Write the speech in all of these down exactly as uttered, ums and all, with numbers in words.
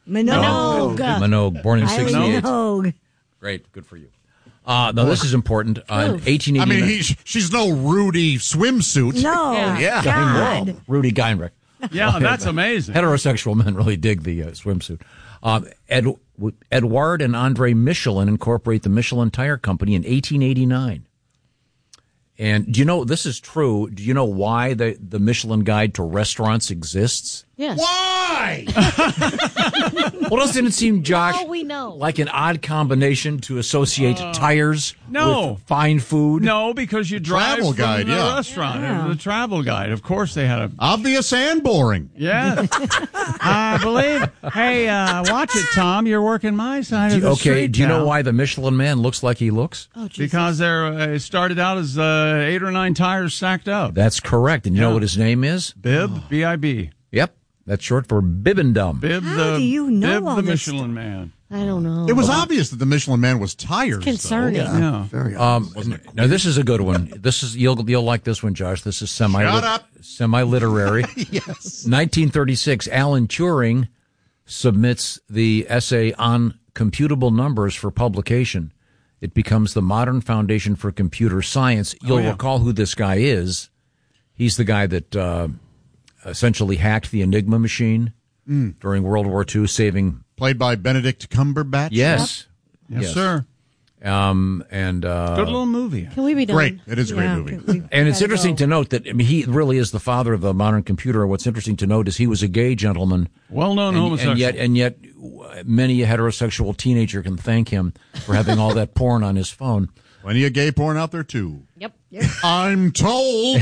Minogue. Minogue, born in sixty-eight. Minogue. Great, good for you. Uh, no, this is important. Uh, in eighteen eighty-nine. I mean, he's, she's no Rudy swimsuit. No. Yeah. God. Whoa, Rudy Geinrich. Yeah, that's amazing. Heterosexual men really dig the uh, swimsuit. Um, Ed, Edouard and Andre Michelin incorporate the Michelin Tire Company in eighteen eighty-nine. And do you know, this is true, do you know why the, the Michelin Guide to Restaurants exists? Yes. Why? Well, doesn't it seem, Josh, Oh, we know. like an odd combination to associate Uh, tires no. with fine food? No, because you drive travel from guide, the yeah. restaurant. Yeah. The travel guide. Of course they had a... Obvious and boring. Yeah. I believe. Hey, uh, watch it, Tom. You're working my side of the Okay, street do you know now. why the Michelin Man looks like he looks? Oh, Jesus. Because they're uh, it started out as uh, eight or nine tires stacked up. That's correct. And you know Yeah. what his name is? Bib, B I B. Yep, that's short for Bibendum. Bib How the do you know Bib all the this Michelin Man. I don't know. It was obvious that the Michelin Man was tired. concerning. Yeah. Very Um, now this is a good one. This is you'll you'll like this one, Josh. This is semi Shut up. semi literary. Yes. nineteen thirty-six, Alan Turing submits the essay on computable numbers for publication. It becomes the modern foundation for computer science. You'll Oh, yeah. recall who this guy is. He's the guy that uh, essentially hacked the Enigma machine during World War Two, saving. Played by Benedict Cumberbatch. Yes, Yes, Yes. sir. um, and uh, Good little movie. Can we be done? Great. It is a great Yeah, movie. can we- And it's gotta interesting go. to note that I mean, he really is the father of the modern computer. What's interesting to note is he was a gay gentleman, Well-known and, homosexual. and yet, and yet, many a heterosexual teenager can thank him for having all that porn on his phone. Plenty of gay porn out there, too. Yep. yep. I'm told.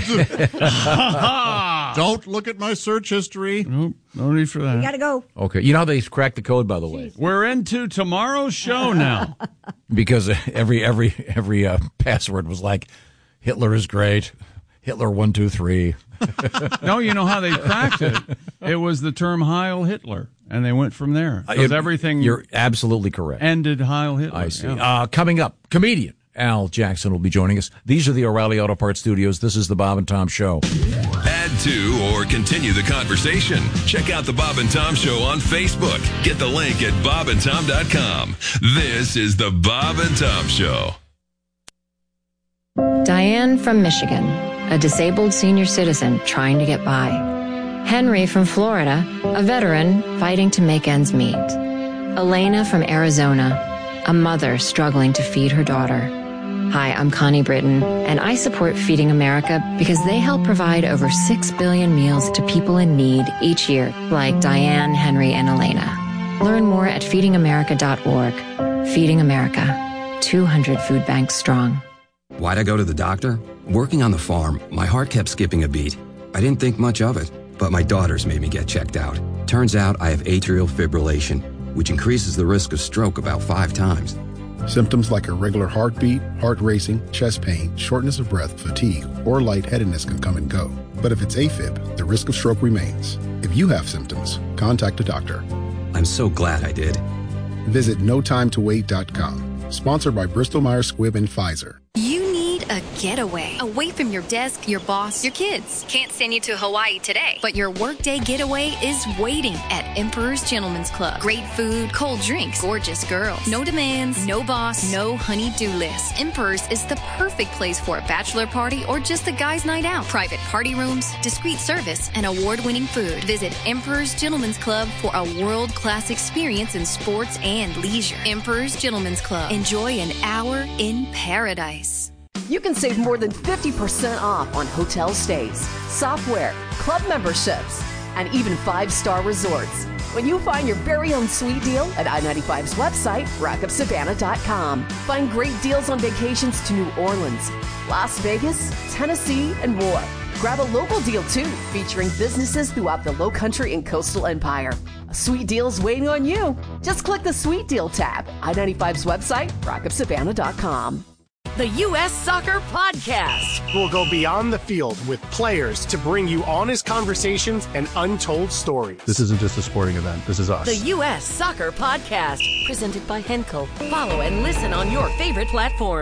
Don't look at my search history. Nope, no need for that. We gotta go. Okay, you know how they cracked the code, by the way, We're into tomorrow's show now. because every every every uh, password was like, Hitler is great, Hitler one two three. No, you know how they cracked it? It was the term Heil Hitler, and they went from there. Because everything You're absolutely correct. ended Heil Hitler. I see. Yeah. Uh, coming up, comedian Al Jackson will be joining us. These are the O'Reilly Auto Parts Studios. This is the Bob and Tom Show. Add to or continue the conversation. Check out the Bob and Tom Show on Facebook. Get the link at bob and tom dot com. This is the Bob and Tom Show. Diane from Michigan, a disabled senior citizen trying to get by. Henry from Florida, a veteran fighting to make ends meet. Elena from Arizona, a mother struggling to feed her daughter. Hi, I'm Connie Britton, and I support Feeding America because they help provide over six billion meals to people in need each year, like Diane, Henry, and Elena. Learn more at feeding america dot org. Feeding America, two hundred food banks strong. Why'd I go to the doctor? Working on the farm, my heart kept skipping a beat. I didn't think much of it, but my daughters made me get checked out. Turns out I have atrial fibrillation, which increases the risk of stroke about five times. Symptoms like irregular heartbeat, heart racing, chest pain, shortness of breath, fatigue, or lightheadedness can come and go. But if it's AFib, the risk of stroke remains. If you have symptoms, contact a doctor. I'm so glad I did. Visit no time to wait dot com. Sponsored by Bristol Myers Squibb and Pfizer. You need a getaway. Away from your desk, your boss, your kids. Can't send you to Hawaii today, but your workday getaway is waiting at Emperor's Gentleman's Club. Great food, cold drinks, gorgeous girls. No demands, no boss, no honey-do list. Emperor's is the perfect place for a bachelor party or just a guy's night out. Private party rooms, discreet service, and award-winning food. Visit Emperor's Gentleman's Club for a world-class experience in sports and leisure. Emperor's Gentleman's Club. Enjoy an hour in paradise. You can save more than fifty percent off on hotel stays, software, club memberships, and even five-star resorts when you find your very own sweet deal at I ninety-five's website, rock up savannah dot com. Find great deals on vacations to New Orleans, Las Vegas, Tennessee, and more. Grab a local deal, too, featuring businesses throughout the Lowcountry and Coastal Empire. A sweet deal's waiting on you. Just click the Sweet Deal tab. I ninety-five's website, rock up savannah dot com. The U S Soccer Podcast. We'll go beyond the field with players to bring you honest conversations and untold stories. This isn't just a sporting event. This is us. The U S Soccer Podcast. Presented by Henkel. Follow and listen on your favorite platform.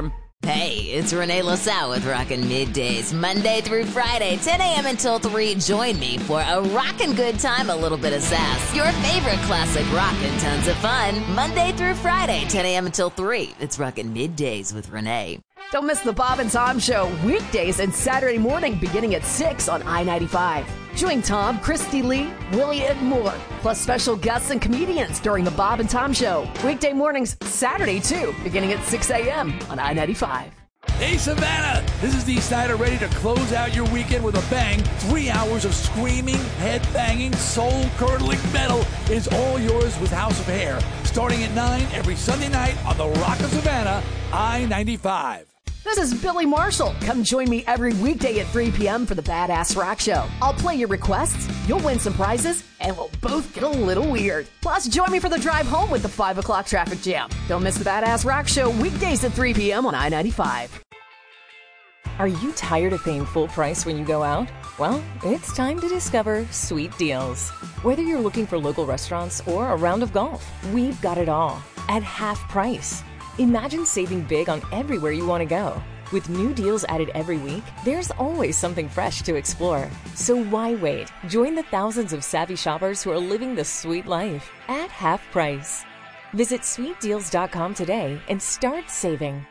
Hey, it's Renee LaSalle with Rockin' Middays, Monday through Friday, ten a.m. until three. Join me for a rockin' good time, a little bit of sass. Your favorite classic rock and tons of fun. Monday through Friday, ten a.m. until three. It's Rockin' Middays with Renee. Don't miss the Bob and Tom Show weekdays and Saturday morning beginning at six on I ninety-five. Join Tom, Christy Lee, Willie, and more, plus special guests and comedians during the Bob and Tom Show. Weekday mornings, Saturday too, beginning at six a.m. on I ninety-five. Hey, Savannah! This is Dee Snider, ready to close out your weekend with a bang. Three hours of screaming, head-banging, soul-curdling metal is all yours with House of Hair. Starting at nine every Sunday night on the Rock of Savannah, I ninety-five. This is Billy Marshall. Come join me every weekday at three p.m. for the Badass Rock Show. I'll play your requests, you'll win some prizes, and we'll both get a little weird. Plus, join me for the drive home with the five o'clock traffic jam. Don't miss the Badass Rock Show weekdays at three p.m. on I ninety-five. Are you tired of paying full price when you go out? Well, it's time to discover Sweet Deals. Whether you're looking for local restaurants or a round of golf, we've got it all at half price. Imagine saving big on everywhere you want to go. With new deals added every week, there's always something fresh to explore. So why wait? Join the thousands of savvy shoppers who are living the sweet life at half price. Visit sweet deals dot com today and start saving.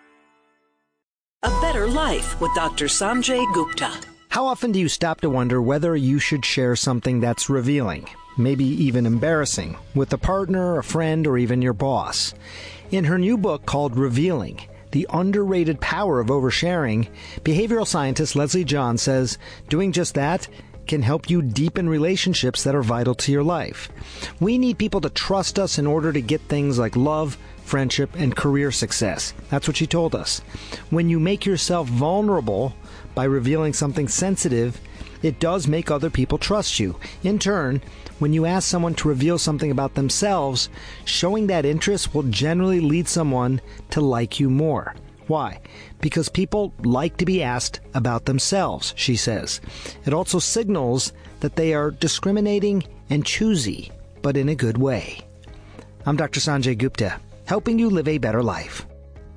A Better Life with Doctor Sanjay Gupta. How often do you stop to wonder whether you should share something that's revealing, maybe even embarrassing, with a partner, a friend, or even your boss? In her new book called Revealing, The Underrated Power of Oversharing, behavioral scientist Leslie John says doing just that can help you deepen relationships that are vital to your life. We need people to trust us in order to get things like love, friendship, and career success. That's what she told us. When you make yourself vulnerable by revealing something sensitive, it does make other people trust you. In turn, when you ask someone to reveal something about themselves, showing that interest will generally lead someone to like you more. Why? Because people like to be asked about themselves, she says. It also signals that they are discriminating and choosy, but in a good way. I'm Doctor Sanjay Gupta, helping you live a better life.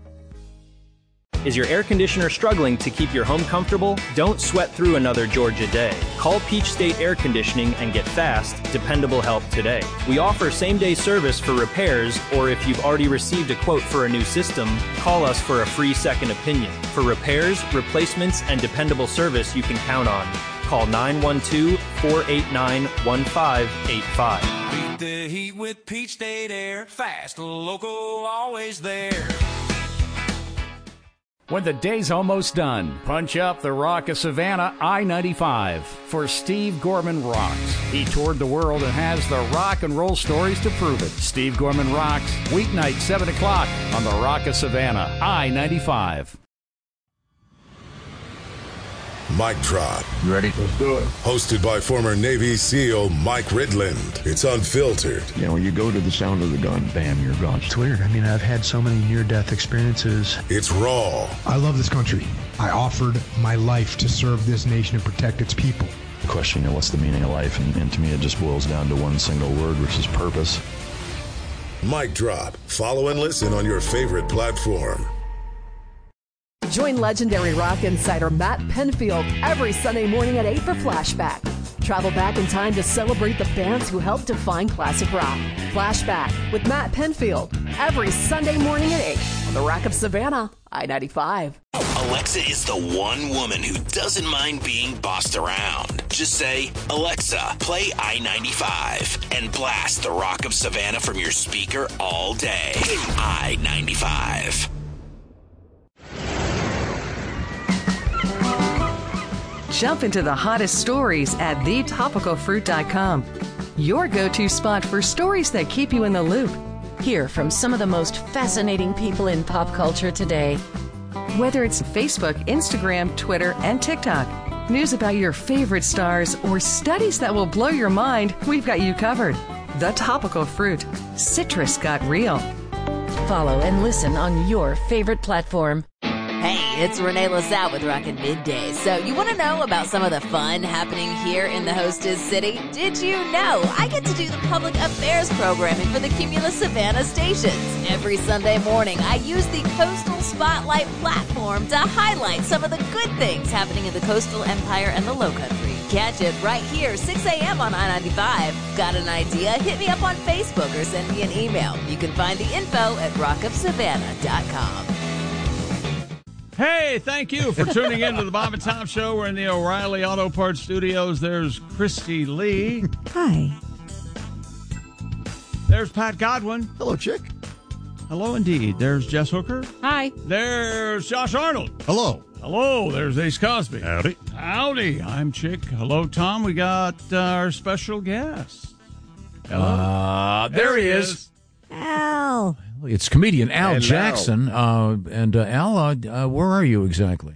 Is your air conditioner struggling to keep your home comfortable? Don't sweat through another Georgia day. Call Peach State Air Conditioning and get fast, dependable help today. We offer same-day service for repairs, or if you've already received a quote for a new system, call us for a free second opinion. For repairs, replacements, and dependable service you can count on. Call nine one two, four eight nine, one five eight five. Beat the heat with Peach State Air. Fast, local, always there. When the day's almost done, punch up the Rock of Savannah I ninety-five for Steve Gorman Rocks. He toured the world and has the rock and roll stories to prove it. Steve Gorman Rocks, weeknight seven o'clock on the Rock of Savannah I ninety-five. Mic Drop. You ready? Let's do it. Hosted by former Navy SEAL Mike Ridland. It's unfiltered. You know, when you go to the sound of the gun, bam, you're gone. It's weird. I mean, I've had so many near-death experiences. It's raw. I love this country. I offered my life to serve this nation and protect its people. The question, you know, what's the meaning of life? And, and to me, it just boils down to one single word, which is purpose. Mic Drop. Follow and listen on your favorite platform. Join legendary rock insider Matt Penfield every Sunday morning at eight for Flashback. Travel back in time to celebrate the bands who helped define classic rock. Flashback with Matt Penfield every Sunday morning at eight on the Rock of Savannah, I ninety-five. Alexa is the one woman who doesn't mind being bossed around. Just say, Alexa, play I ninety-five, and blast the Rock of Savannah from your speaker all day. I ninety-five. Jump into the hottest stories at the topical fruit dot com. Your go-to spot for stories that keep you in the loop. Hear from some of the most fascinating people in pop culture today. Whether it's Facebook, Instagram, Twitter, and TikTok, news about your favorite stars, or studies that will blow your mind, we've got you covered. The Topical Fruit. Citrus got real. Follow and listen on your favorite platform. Hey, it's Renee LaSalle with Rockin' Middays. So you want to know about some of the fun happening here in the hostess city? Did you know I get to do the public affairs programming for the Cumulus Savannah stations? Every Sunday morning, I use the Coastal Spotlight platform to highlight some of the good things happening in the coastal empire and the Lowcountry. Catch it right here, six a.m. on I ninety-five. Got an idea? Hit me up on Facebook or send me an email. You can find the info at rock of savannah dot com. Hey, thank you for tuning in to the Bob and Tom Show. We're in the O'Reilly Auto Parts Studios. There's Christy Lee. Hi. There's Pat Godwin. Hello, Chick. Hello, indeed. There's Jess Hooker. Hi. There's Josh Arnold. Hello. Hello. There's Ace Cosby. Howdy. Howdy. I'm Chick. Hello, Tom. We got uh, our special guest. Hello. Uh, there, there he is. is. Al. It's comedian Al Hello. Jackson. Uh, and uh, Al, uh, uh, where are you exactly?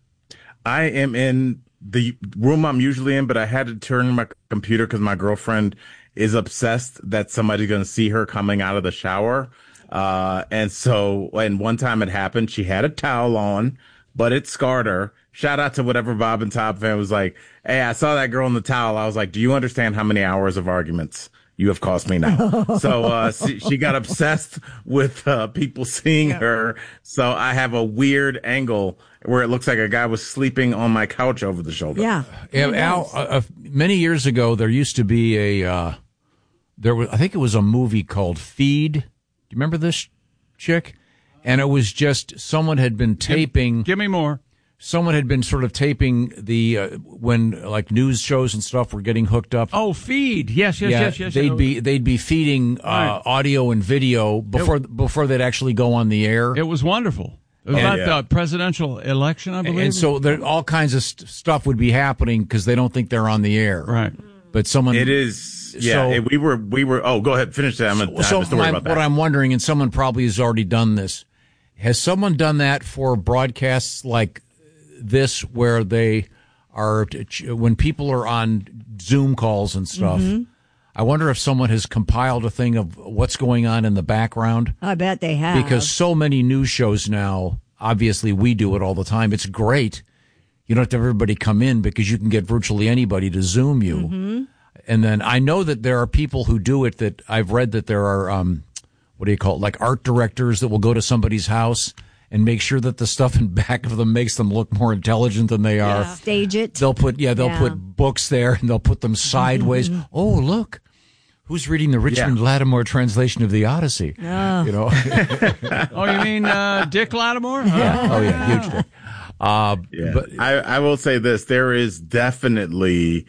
I am in the room I'm usually in, but I had to turn my computer because my girlfriend is obsessed that somebody's going to see her coming out of the shower. Uh, and so, and one time it happened, she had a towel on, but it scarred her. Shout out to whatever Bob and Tom fan was like, hey, I saw that girl in the towel. I was like, do you understand how many hours of arguments you have cost me now? So uh, she, she got obsessed with uh, people seeing yeah. her. So I have a weird angle where it looks like a guy was sleeping on my couch over the shoulder. Yeah. yeah Al, uh, uh, many years ago, there used to be a, uh, there was, I think it was a movie called Feed. Do you remember this, Chick? And it was just someone had been taping. Give, give me more. Someone had been sort of taping the uh, when like news shows and stuff were getting hooked up. Oh, Feed. Yes, yes, yeah, yes, yes. They'd be they'd be feeding uh, right. audio and video before it, before they'd actually go on the air. It was wonderful. It was and, about yeah. the presidential election, I believe. And so there, all kinds of st- stuff would be happening because they don't think they're on the air. Right. But someone it is. Yeah. So, it, we were we were. Oh, go ahead. Finish that. I'm gonna, so I have a story my, about that. What I'm wondering, and someone probably has already done this. Has someone done that for broadcasts like this where they are, when people are on Zoom calls and stuff, mm-hmm. I wonder if someone has compiled a thing of what's going on in the background. I bet they have. Because so many news shows now, obviously we do it all the time. It's great. You don't have to have everybody come in because you can get virtually anybody to Zoom you. Mm-hmm. And then I know that there are people who do it that I've read that there are, um, what do you call it, like art directors that will go to somebody's house and make sure that the stuff in back of them makes them look more intelligent than they are. Yeah. Stage it. They'll put, yeah, they'll yeah. put books there and they'll put them sideways. Mm-hmm. Oh, look, who's reading the Richmond yeah. Lattimore translation of the Odyssey? Oh. You know? Oh, you mean uh, Dick Lattimore? Yeah. Oh, yeah, huge Dick. Uh, yeah. But I, I will say this: there is definitely,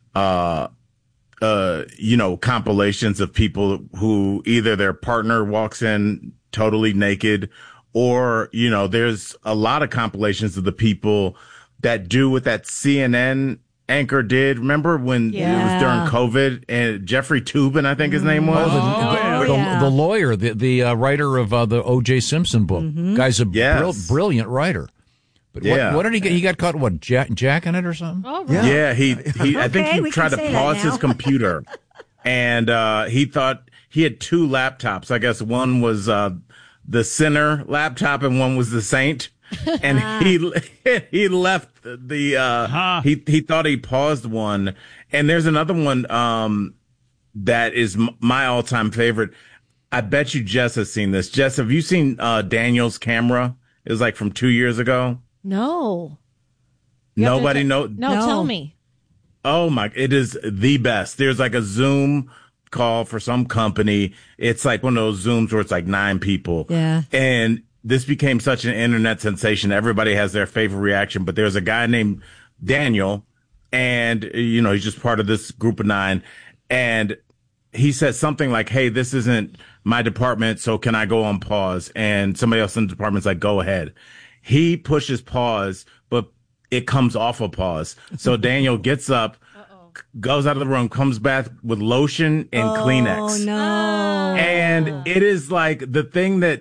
uh, uh, you know, compilations of people who either their partner walks in totally naked. Or, you know, there's a lot of compilations of the people that do what that C N N anchor did. Remember when yeah. it was during COVID and Jeffrey Toobin, I think his name was? Oh, the, oh, the, yeah. the, yeah. the lawyer, the, the uh, writer of uh, the O J Simpson book. Mm-hmm. Guy's a yes. brill, brilliant writer. But yeah. what, what did he get? He got caught, what, jack, jacking it or something? Oh, right. Yeah, he, he I think okay, he we tried to can say pause that now. his computer and uh, he thought he had two laptops. I guess one was uh, the sinner laptop and one was the saint. And he he left the uh huh. he he thought he paused one, and there's another one um that is m- my all-time favorite. I bet you Jess has seen this. Jess, have you seen uh Daniel's Camera? It was like from two years ago. No. You Nobody t- know. No, no, tell me. Oh my! It is the best. There's like a Zoom call for some company. It's like one of those Zooms where it's like nine people. Yeah, and this became such an internet sensation. Everybody has their favorite reaction, but there's a guy named Daniel, and, you know, he's just part of this group of nine. And he says something like, hey, this isn't my department, so can I go on pause? And somebody else in the department's like, go ahead. He pushes pause, but it comes off of pause. So Daniel gets up, Uh-oh. goes out of the room, comes back with lotion and oh, Kleenex. Oh, no. And it is like the thing that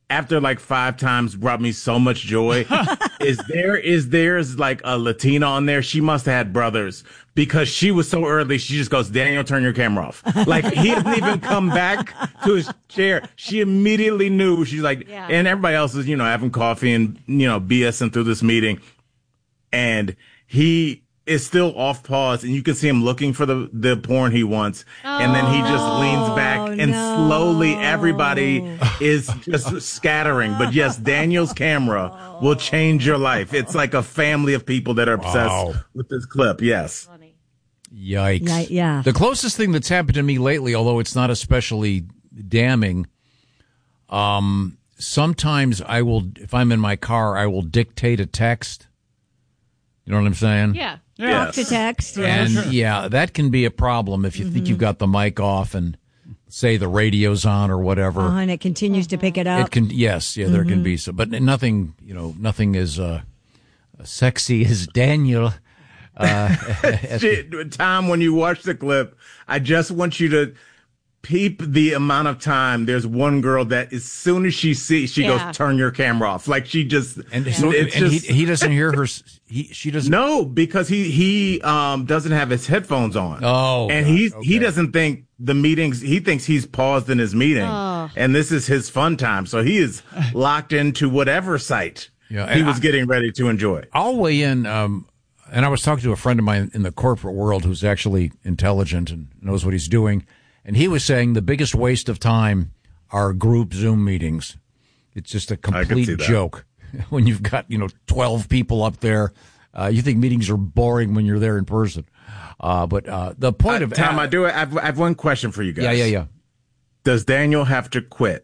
after like five times brought me so much joy. is there is there's like a Latina on there? She must have had brothers because she was so early. She just goes, Daniel, turn your camera off. Like he didn't even come back to his chair. She immediately knew. She's like, Yeah. and everybody else is, you know, having coffee and, you know, BSing through this meeting. And he is still off pause, and you can see him looking for the, the porn he wants. And then he just leans back, and no. slowly everybody is just scattering. But yes, Daniel's camera will change your life. It's like a family of people that are obsessed Wow. with this clip. Yes. Yikes. Yeah, yeah. The closest thing that's happened to me lately, although it's not especially damning, um, sometimes I will, if I'm in my car, I will dictate a text. You know what I'm saying? Yeah. Talk to text. And Yeah. yeah, that can be a problem if you think you've got the mic off and say the radio's on or whatever. Uh, and it continues to pick it up. It can, yes, yeah, there can Mhm. be some, but nothing, you know, nothing as uh, sexy as Daniel. Uh, as- Shit, Tom, when you watch the clip, I just want you to peep the amount of time. There's one girl that as soon as she sees, she Yeah. goes, turn your camera off. Like she just, and so, it's and just, he, he doesn't hear her. s- He, she doesn't. No, because he he um doesn't have his headphones on. Oh, and God, he's okay. he doesn't think the meetings. He thinks he's paused in his meeting, Oh. and this is his fun time. So he is locked into whatever site Yeah, he and was I- getting ready to enjoy. I'll weigh in, um, and I was talking to a friend of mine in the corporate world who's actually intelligent and knows what he's doing, and he was saying the biggest waste of time are group Zoom meetings. It's just a see complete that. joke when you've got, you know, twelve people up there. Uh, you think meetings are boring when you're there in person. Uh, but uh, the point Uh, of Tom, I do. I've, I have one question for you guys. Yeah, yeah, yeah. Does Daniel have to quit?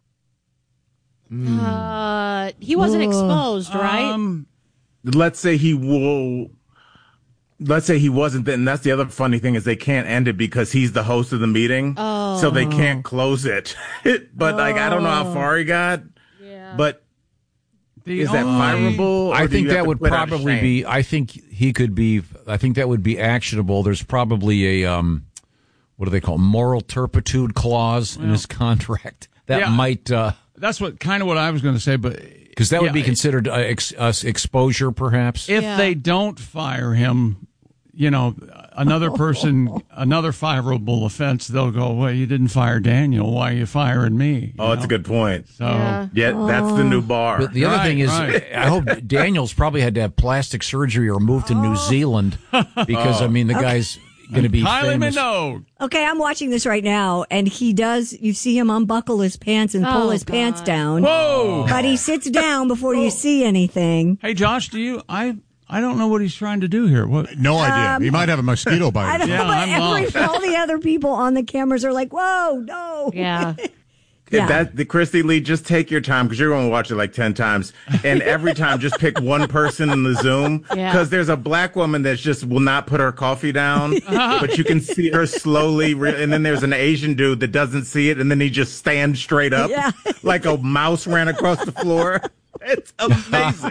Uh, he wasn't Whoa. exposed, right? Um, let's say he will. Let's say he wasn't. Then that's the other funny thing is they can't end it because he's the host of the meeting, Oh. so they can't close it. but like I don't know how far he got. Yeah. But is that fireable? or I do think you have that to would quit out of probably shame? be. I think he could be. I think that would be actionable. There's probably a um, what do they call moral turpitude clause in his contract that Yeah. might. Uh, That's what kind of what I was going to say, but Because that would yeah, be considered uh, ex, uh, exposure, perhaps. if they don't fire him, you know, another person, another fireable offense, they'll go, well, you didn't fire Daniel. Why are you firing me? Oh, that's a good point. So, yeah, that's the new bar. But the other Right, thing is, right. I hope Daniel's probably had to have plastic surgery or move to New Zealand because, I mean, the guy's going to be Kylie famous. Minogue. Okay, I'm watching this right now, and he does. You see him unbuckle his pants and pull Oh, his pants God. down. Whoa! But he sits down before you see anything. Hey, Josh, do you? I I don't know what he's trying to do here. What? No idea. Um, he might have a mosquito bite. I don't Yeah, know, but I'm every, lost. all the other people on the cameras are like, "Whoa, no!" Yeah. Yeah. If that the Christy Lee, just take your time because you're going to watch it like ten times, and every time just pick one person in the Zoom because Yeah. there's a black woman that just will not put her coffee down, but you can see her slowly, re- and then there's an Asian dude that doesn't see it, and then he just stands straight up Yeah. like a mouse ran across the floor. It's amazing.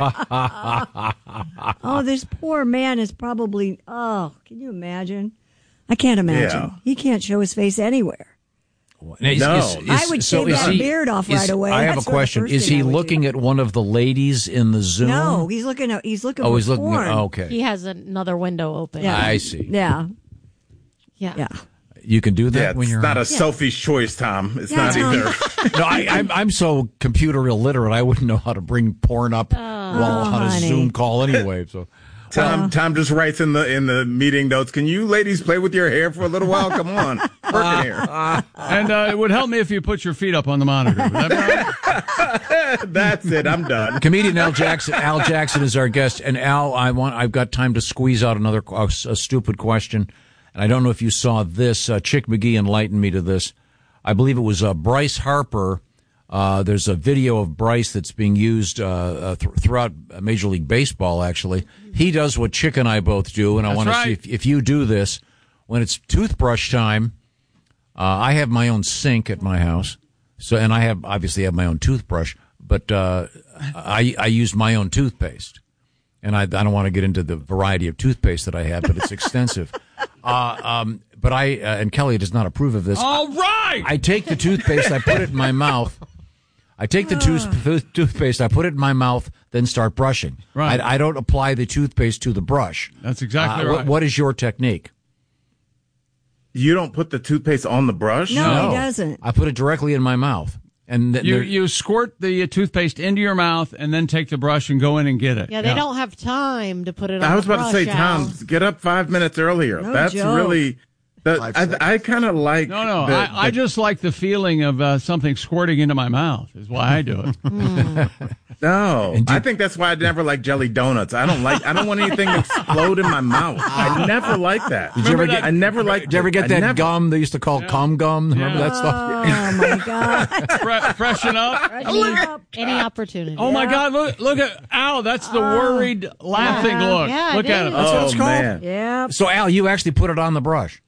Oh, this poor man is probably. Oh, can you imagine? I can't imagine. Yeah. He can't show his face anywhere. Is- No. is- is- I would so shave is that he- beard off is- right away. I have That's a what the question. first Is thing he I would looking do. at one of the ladies in the Zoom? No, he's looking at. He's looking. Oh, for he's looking. porn. oh, okay. He has another window open. Yeah. I see. Yeah, Yeah. yeah. You can do that Yeah, when it's you're not a Sophie's choice, Tom. It's Yeah, not Tom. either. No, I, I'm I'm so computer illiterate. I wouldn't know how to bring porn up while on a honey. Zoom call anyway. So Tom Tom just writes in the in the meeting notes. Can you ladies play with your hair for a little while? Come on, working here. And uh, it would help me if you put your feet up on the monitor. Would that be all right? That's it. I'm done. comedian Al Jackson. Al Jackson is our guest, and Al, I want. I've got time to squeeze out another a, a stupid question, and I don't know if you saw this. Uh, Chick McGee enlightened me to this. I believe it was uh, Bryce Harper. Uh, there's a video of Bryce that's being used uh, uh, th- throughout Major League Baseball, actually. He does what Chick and I both do, and I That's want to see right. if, if you do this. When it's toothbrush time, uh, I have my own sink at my house, so and I have obviously have my own toothbrush, but uh, I, I use my own toothpaste. And I, I don't want to get into the variety of toothpaste that I have, but it's extensive. uh, um, but I, uh, and Kelly does not approve of this. All right. I take the toothpaste, I put it in my mouth. I take the tooth, toothpaste, I put it in my mouth, then start brushing. Right. I, I don't apply the toothpaste to the brush. That's exactly uh, right. What, what is your technique? You don't put the toothpaste on the brush? No, No. he doesn't. I put it directly in my mouth. And th- You there- you squirt the uh, toothpaste into your mouth and then take the brush and go in and get it. Yeah, they don't have time to put it on I was the about to say, brush, Tom, Al. get up five minutes earlier. No That's joke. really. That, I, I kind of like. No, no, the- I, I the- just like the feeling of uh, something squirting into my mouth is why I do it. No, I think that's why I never like jelly donuts. I don't like. I don't want anything to explode in my mouth. I never like that. Did you ever get? I never liked. Did you ever it. get I that never- gum they used to call cum gum? Remember that stuff? Oh my God! Fre- freshen up. Any, any opportunity. Oh my God! Look, look at Al. That's the worried, laughing Yeah. look. Yeah, look it at is. it. That's what it's Oh, called. man. Yeah. So Al, you actually put it on the brush.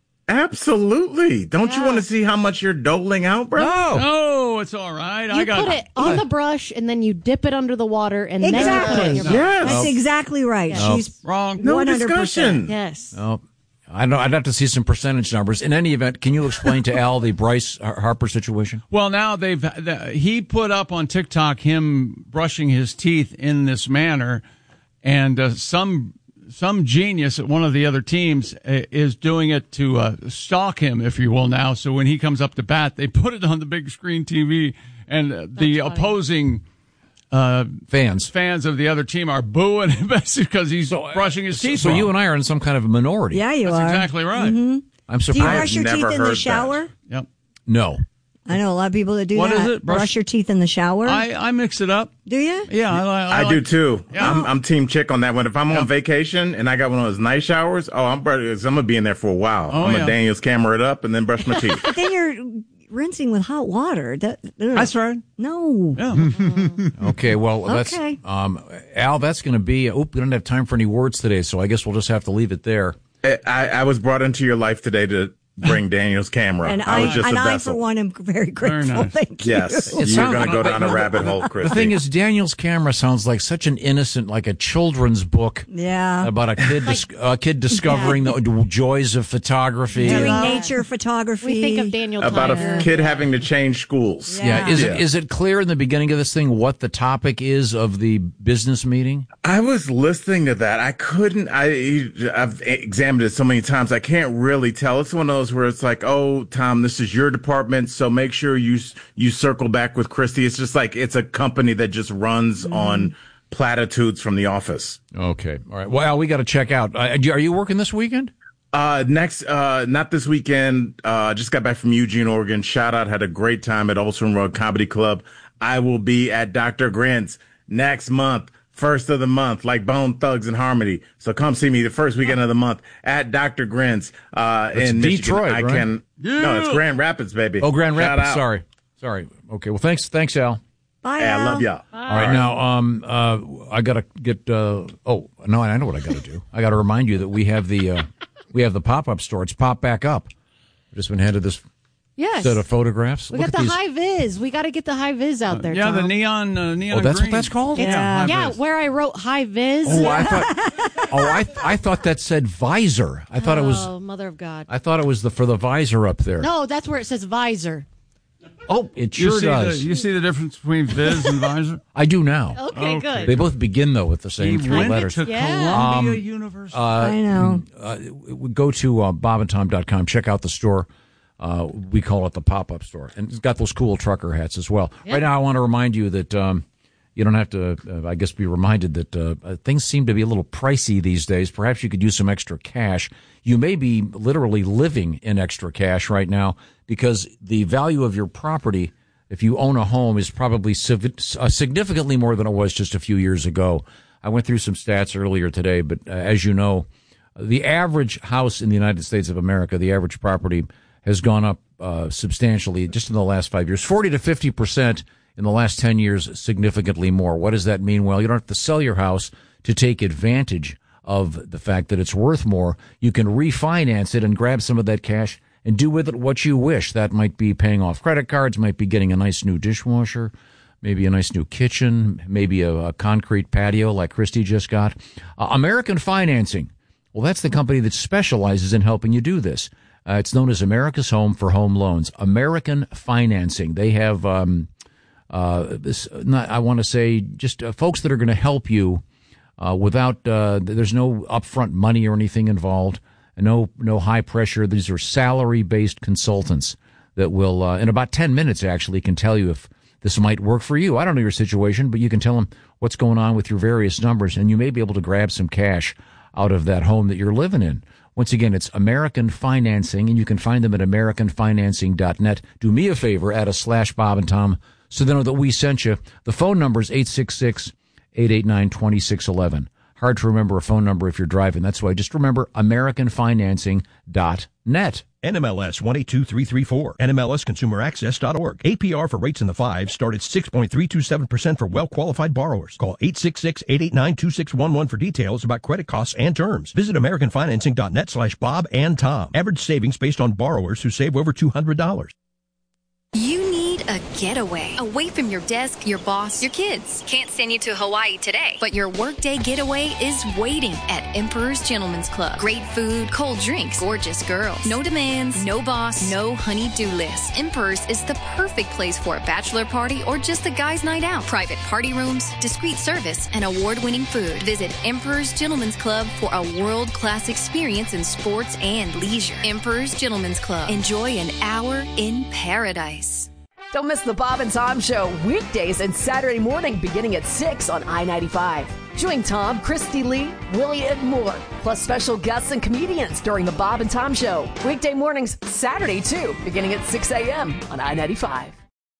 Absolutely. Don't you Yeah. want to see how much you're doling out, bro? No. No, it's all right. You I got put it on the brush and then you dip it under the water and then you put it in Exactly. your mouth. Yes. That's exactly right. No. She's wrong. No one hundred percent. discussion. Yes. Oh, I know. I'd have to see some percentage numbers. In any event, can you explain to Al the Bryce Har- Harper situation? Well, now they've the, he put up on TikTok him brushing his teeth in this manner, and uh, some some genius at one of the other teams uh, is doing it to uh, stalk him, if you will. Now, so when he comes up to bat, they put it on the big screen T V, and uh, the opposing uh, Fans. fans of the other team are booing him because he's brushing his So, teeth. so wrong. you and I are in some kind of a minority. Yeah, you That's are. exactly right. Mhm. I'm Do you surprised. brush your never teeth in heard the that. shower? Yep. No. I know a lot of people that do What that. is it? Brush, Brush- your teeth in the shower. I, I mix it up. do you? Yeah, I, I, I like- do too. Yeah. I'm, I'm team chick on that one. If I'm on vacation and I got one of those night showers, oh, I'm, I'm gonna be in there for a while. Oh, I'm yeah. gonna Daniel's camera it up and then brush my teeth. But then you're rinsing with hot water. That, ugh. That's right. No. Okay, well, that's Okay. um, Al. That's going to be. Oop, we don't have time for any words today, so I guess we'll just have to leave it there. I, I was brought into your life today to bring Daniel's camera. And I I, was just and a I, vessel. for one, am very grateful. nice. Thank you. Yes, It you're sounds- going to go but- down a but- rabbit hole, Christy. The thing is, Daniel's camera sounds like such an innocent, like a children's book Yeah. about a kid, dis- a kid discovering the joys of photography. Doing And- nature photography. We think of Daniel about Tiger. a kid having to change schools. yeah, is Yeah. it is it clear in the beginning of this thing what the topic is of the business meeting? I was listening to that. I couldn't. I I've examined it so many times. I can't really tell. It's one of those where it's like, oh, Tom, this is your department, so make sure you you circle back with Christy. It's just like it's a company that just runs Mm-hmm. on platitudes from the office. Okay, all right. Well, we got to check out. Uh, are you working this weekend? Uh, next, uh, not this weekend. Uh, just got back from Eugene, Oregon. Shout out, had a great time at Olson Road Comedy Club. I will be at Doctor Grant's next month. First of the month, like Bone Thugs and Harmony. So come see me the first weekend of the month at Doctor Grant's uh, That's in Michigan. Detroit, I right? can. No, it's Grand Rapids, baby. Oh, Grand Shout Rapids. out. Sorry, sorry. Okay. Well, thanks, thanks, Al. Bye, Hey, I Al. love y'all. All right, now, um, uh, I gotta get. Uh, oh no, I know what I gotta do. I gotta remind you that we have the uh, we have the pop up store. It's popped back up. I've just been handed this Yes. set of photographs. We Look got at the these. high vis. We got to get the high vis out there. Yeah, Tom. the neon, uh, neon. Oh, that's what green. that's called? It's- Yeah, yeah, high vis. where I wrote high vis. Oh, I thought. Oh, I I thought that said visor. I thought it was. Oh, mother of God. I thought it was the for the visor up there. No, that's where it says visor. Oh, it You sure see does. The, you see the difference between Viz and Visor? I do now. Okay, Okay. good. They both begin though with the same He three went letters. to Yeah. Columbia Um, University. Uh, I know. Uh, go to uh, bob and tom dot com. Check out the store. Uh, we call it the pop-up store. And it's got those cool trucker hats as well. Yeah. Right now, I want to remind you that um, you don't have to, uh, I guess, be reminded that uh, uh, things seem to be a little pricey these days. Perhaps you could use some extra cash. You may be literally living in extra cash right now because the value of your property, if you own a home, is probably civ- uh, significantly more than it was just a few years ago. I went through some stats earlier today, but uh, as you know, the average house in the United States of America, the average property, has gone up uh, substantially just in the last five years, forty to fifty percent in the last ten years, significantly more. What does that mean? Well, you don't have to sell your house to take advantage of the fact that it's worth more. You can refinance it and grab some of that cash and do with it what you wish. That might be paying off credit cards, might be getting a nice new dishwasher, maybe a nice new kitchen, maybe a, a concrete patio like Christy just got. Uh, American Financing. Well, that's the company that specializes in helping you do this. Uh, it's known as America's Home for Home Loans. American Financing. They have um, uh, this, not, I want to say just uh, folks that are going to help you uh, without, uh, there's no upfront money or anything involved, and no, no high pressure. These are salary-based consultants that will, uh, in about ten minutes actually, can tell you if this might work for you. I don't know your situation, but you can tell them what's going on with your various numbers, and you may be able to grab some cash out of that home that you're living in. Once again, it's American Financing, and you can find them at american financing dot net. Do me a favor, add a slash Bob and Tom so they know that we sent you. The phone number is eight six six, eight eight nine, two six one one. Hard to remember a phone number if you're driving. That's why just remember american financing dot net. N M L S one eight two three three four. N M L S consumer access dot org. A P R for rates in the fives start at six point three two seven percent for well-qualified borrowers. Call eight six six, eight eight nine, two six one one for details about credit costs and terms. Visit american financing dot net slash Bob and Tom. Average savings based on borrowers who save over two hundred dollars. You need a getaway away from your desk, your boss, your kids. Can't send you to Hawaii today, but your workday getaway is waiting at Emperor's Gentleman's Club. Great food, cold drinks, gorgeous girls. No demands, no boss, no honey-do list. Emperor's is the perfect place for a bachelor party or just a guy's night out. Private party rooms, discreet service, and award-winning food. Visit Emperor's Gentleman's Club for a world-class experience in sports and leisure. Emperor's Gentleman's Club. Enjoy an hour in paradise. Don't miss the Bob and Tom Show weekdays and Saturday morning beginning at six on I ninety-five. Join Tom, Christy Lee, Willie, and more, plus special guests and comedians during the Bob and Tom Show. Weekday mornings, Saturday too, beginning at six a.m. on I ninety-five.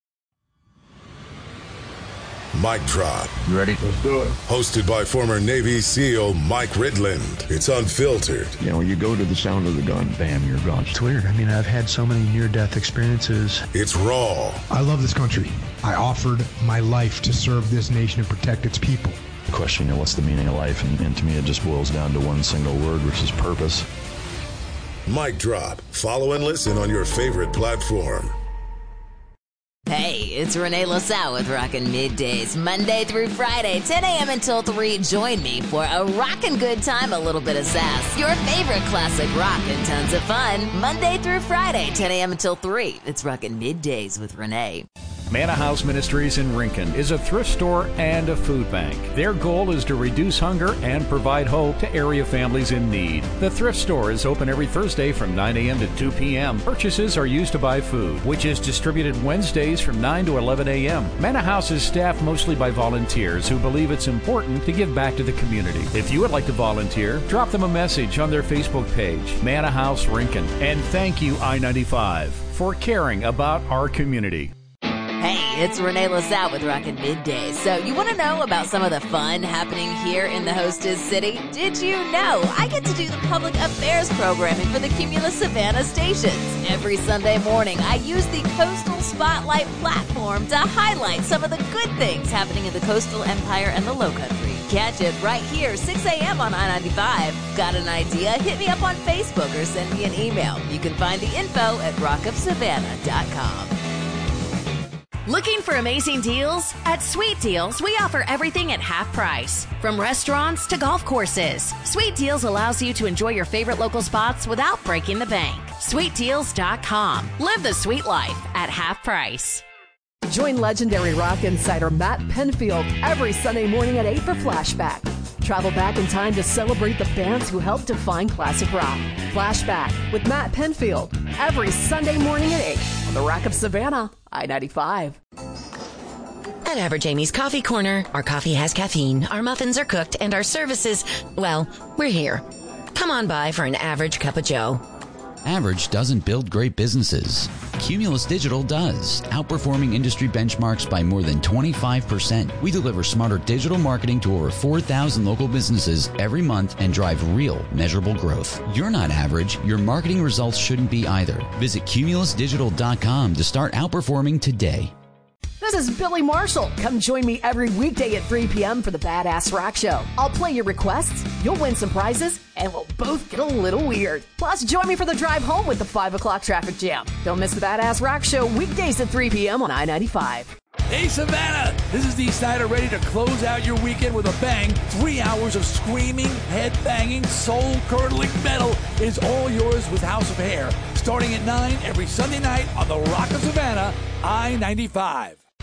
Mic Drop. You ready? Let's do it. Hosted by former Navy SEAL Mike Ridland. It's unfiltered. You know, you go to the sound of the gun, bam, you're gone. It's weird. I mean, I've had so many near-death experiences. It's raw. I love this country. I offered my life to serve this nation and protect its people. The question, you know, what's the meaning of life? And, and to me, it just boils down to one single word, which is purpose. Mic Drop. Follow and listen on your favorite platform. Hey, it's Renee LaSalle with Rockin' Middays, Monday through Friday, ten a.m. until three. Join me for a rockin' good time, a little bit of sass. Your favorite classic rock and tons of fun, Monday through Friday, ten a.m. until three. It's Rockin' Middays with Renee. Manna House Ministries in Rincon is a thrift store and a food bank. Their goal is to reduce hunger and provide hope to area families in need. The thrift store is open every Thursday from nine a.m. to two p.m. Purchases are used to buy food, which is distributed Wednesdays from nine to eleven a.m. Manna House is staffed mostly by volunteers who believe it's important to give back to the community. If you would like to volunteer, drop them a message on their Facebook page, Manna House Rincon. And thank you, I ninety-five, for caring about our community. Hey, it's Renee LaSalle with Rockin' Middays. So you want to know about some of the fun happening here in the hostess city? Did you know I get to do the public affairs programming for the Cumulus Savannah stations? Every Sunday morning, I use the Coastal Spotlight platform to highlight some of the good things happening in the coastal empire and the low country. Catch it right here, six a.m. on I ninety-five. Got an idea? Hit me up on Facebook or send me an email. You can find the info at rock of savannah dot com. Looking for amazing deals? At Sweet Deals, we offer everything at half price. From restaurants to golf courses, Sweet Deals allows you to enjoy your favorite local spots without breaking the bank. sweet deals dot com. Live the sweet life at half price. Join legendary rock insider Matt Penfield every Sunday morning at eight for Flashback. Travel back in time to celebrate the bands who helped define classic rock. Flashback with Matt Penfield every Sunday morning at eight on the Rock of Savannah, I ninety-five. At Average Amy's Coffee Corner, our coffee has caffeine, our muffins are cooked, and our services, well, we're here. Come on by for an average cup of joe. Average doesn't build great businesses. Cumulus Digital does, outperforming industry benchmarks by more than twenty-five percent. We deliver smarter digital marketing to over four thousand local businesses every month and drive real, measurable growth. You're not average. Your marketing results shouldn't be either. Visit cumulus digital dot com to start outperforming today. This is Billy Marshall. Come join me every weekday at three p.m. for the Badass Rock Show. I'll play your requests, you'll win some prizes, and we'll both get a little weird. Plus, join me for the drive home with the five o'clock traffic jam. Don't miss the Badass Rock Show weekdays at three p.m. on I ninety-five. Hey, Savannah! This is Dee Snider ready to close out your weekend with a bang. Three hours of screaming, head-banging, soul-curdling metal is all yours with House of Hair. Starting at nine every Sunday night on the Rock of Savannah, I ninety-five.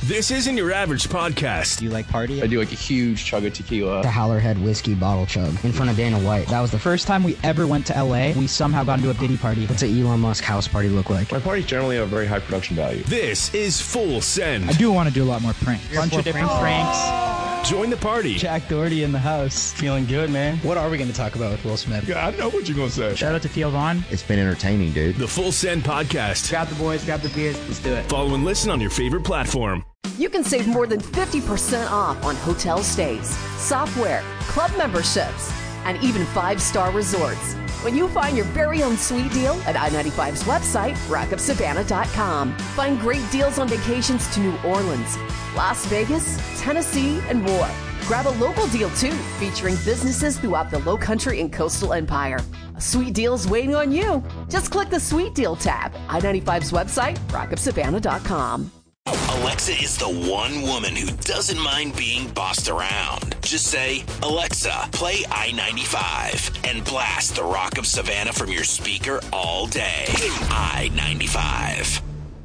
This isn't your average podcast. Do you like party? I do like a huge chug of tequila. The Howlerhead whiskey bottle chug in front of Dana White. That was the first time we ever went to L A. We somehow got into a Diddy party. What's an Elon Musk house party look like? My parties generally have a very high production value. This is Full Send. I do want to do a lot more pranks. Bunch of different pranks. Join the party. Jack Doherty in the house. Feeling good, man. What are we going to talk about with Will Smith? Yeah, I know what you're going to say. Shout out to Theo Vaughn. It's been entertaining, dude. The Full Send Podcast. Grab the boys, grab the beers. Let's do it. Follow and listen on your favorite platform. You can save more than fifty percent off on hotel stays, software, club memberships, and even five-star resorts when you find your very own sweet deal at I ninety-five's website, rock up savannah dot com. Find great deals on vacations to New Orleans, Las Vegas, Tennessee, and more. Grab a local deal, too, featuring businesses throughout the Lowcountry and Coastal Empire. A sweet deal's waiting on you. Just click the Sweet Deal tab. I ninety-five's website, rock up savannah dot com. Alexa is the one woman who doesn't mind being bossed around. Just say, Alexa, play I ninety-five, and blast the Rock of Savannah from your speaker all day. I ninety-five.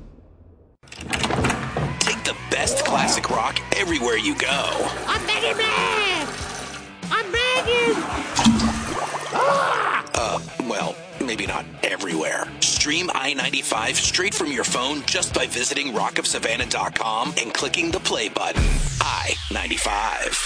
Take the best classic rock everywhere you go. I'm begging, man! I'm begging! Uh, well, maybe not everywhere. Stream I ninety-five straight from your phone just by visiting rock of savannah dot com and clicking the play button. I ninety-five.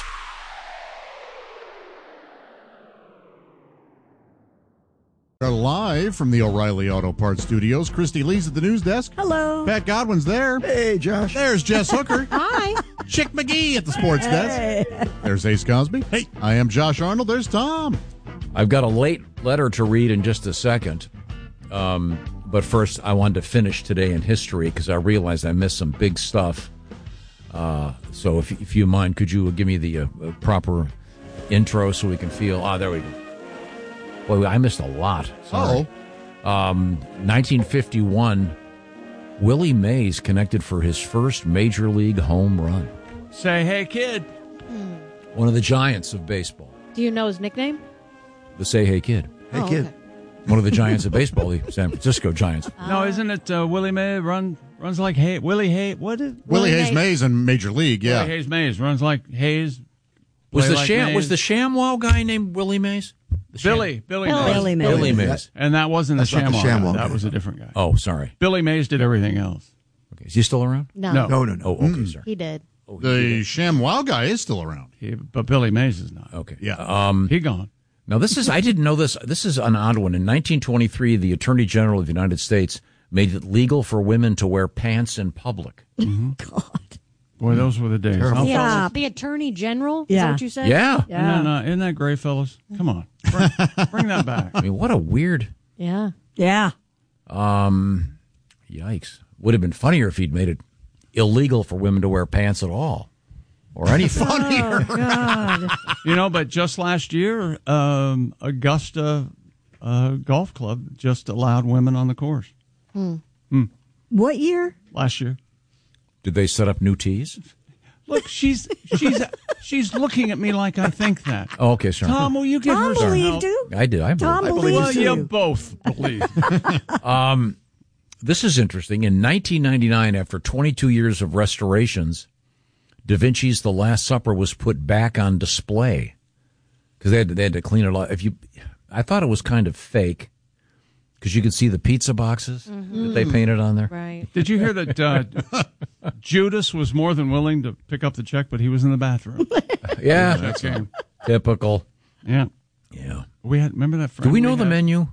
Live from the O'Reilly Auto Parts Studios, Christy Lee's at the news desk. Hello. Pat Godwin's there. Hey, Josh. There's Jess Hooker. Hi. Chick McGee at the sports Hey. desk. There's Ace Cosby. Hey. I am Josh Arnold. There's Tom. I've got a late letter to read in just a second. Um, but first, I wanted to finish today in history because I realized I missed some big stuff. Uh, so if, if you mind, could you give me the uh, proper intro so we can feel... Ah, there we go. Boy, I missed a lot. Sorry. Oh. Um, nineteen fifty-one, Willie Mays connected for his first major league home run. Say, hey, kid. One of the giants of baseball. Do you know his nickname? The Say Hey Kid. Hey, Oh, kid. okay. One of the giants of baseball, the San Francisco Giants. No, isn't it uh, Willie Mays run, runs like Hay? Willie Hay? What is Willie, Willie Hayes Mays. Mays in Major League, yeah. Willie Hayes Mays runs like Hayes. Was play the like Sham Mays. was the ShamWow guy named Willie Mays? The Sham- Billy Billy Billy. Mays. Billy Mays. Billy Mays. And that wasn't That's the not the ShamWow. ShamWow That guy. was a different guy. Oh, sorry. Billy Mays did everything else. Okay, is he still around? No. No. No, no, no. Oh, okay, sorry. He did. Oh, he The did. ShamWow guy is still around. He, but Billy Mays is not. Okay. Yeah. Um, He gone. now this is I didn't know this. This is an odd one. In nineteen twenty-three, the Attorney General of the United States made it legal for women to wear pants in public. God. Boy, those were the days. Terrible. Huh, Yeah. fellas? The Attorney General? Is Yeah. that what you said? Yeah. Isn't, that, uh, isn't that great, fellas? Come on. Bring, bring that back. I mean, what a weird. Yeah. Yeah. Um, yikes! Would have been funnier if he'd made it illegal for women to wear pants at all, or anything. Oh, God. You know, but just last year, um, Augusta uh, Golf Club just allowed women on the course. Hmm. Hmm. What year? Last year. Did they set up new tees? Look, she's she's she's looking at me like I think that. Oh, okay, sorry. Tom, will you give Tom her some believed help? you. I did. I Tom believe. believes Well, you you. both believe. Um, this is interesting. In nineteen ninety-nine, after twenty-two years of restorations, Da Vinci's The Last Supper was put back on display because they had to, they had to clean it all. If you, I thought it was kind of fake because you could see the pizza boxes that they painted on there. Right. Did you hear that uh, Judas was more than willing to pick up the check, but he was in the bathroom? Yeah, Check game. typical. Yeah. Yeah. We had remember that. Do friend we know the had? menu?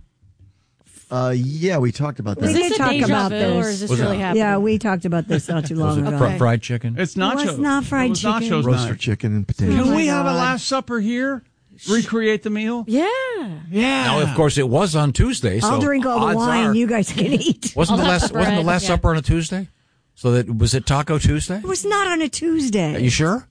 Uh, yeah, we talked about that. We Is this did a talk deja about vu, this. or is this Was it- really happening? Yeah, we talked about this not too Was long it ago. fr- Okay. fried chicken? It's It nachos. was not fried it was chicken. nachos Roaster night. chicken and potatoes. Oh Can my we have a God. Last Supper here? Recreate the meal? Yeah. Yeah. Now, of course, it was on Tuesday. So I'll drink all the odds wine. are- You guys can eat. Wasn't the I'll have last the wasn't the bread, Last yeah. Supper on a Tuesday? So that was it Taco Tuesday? It was not on a Tuesday. Are you sure?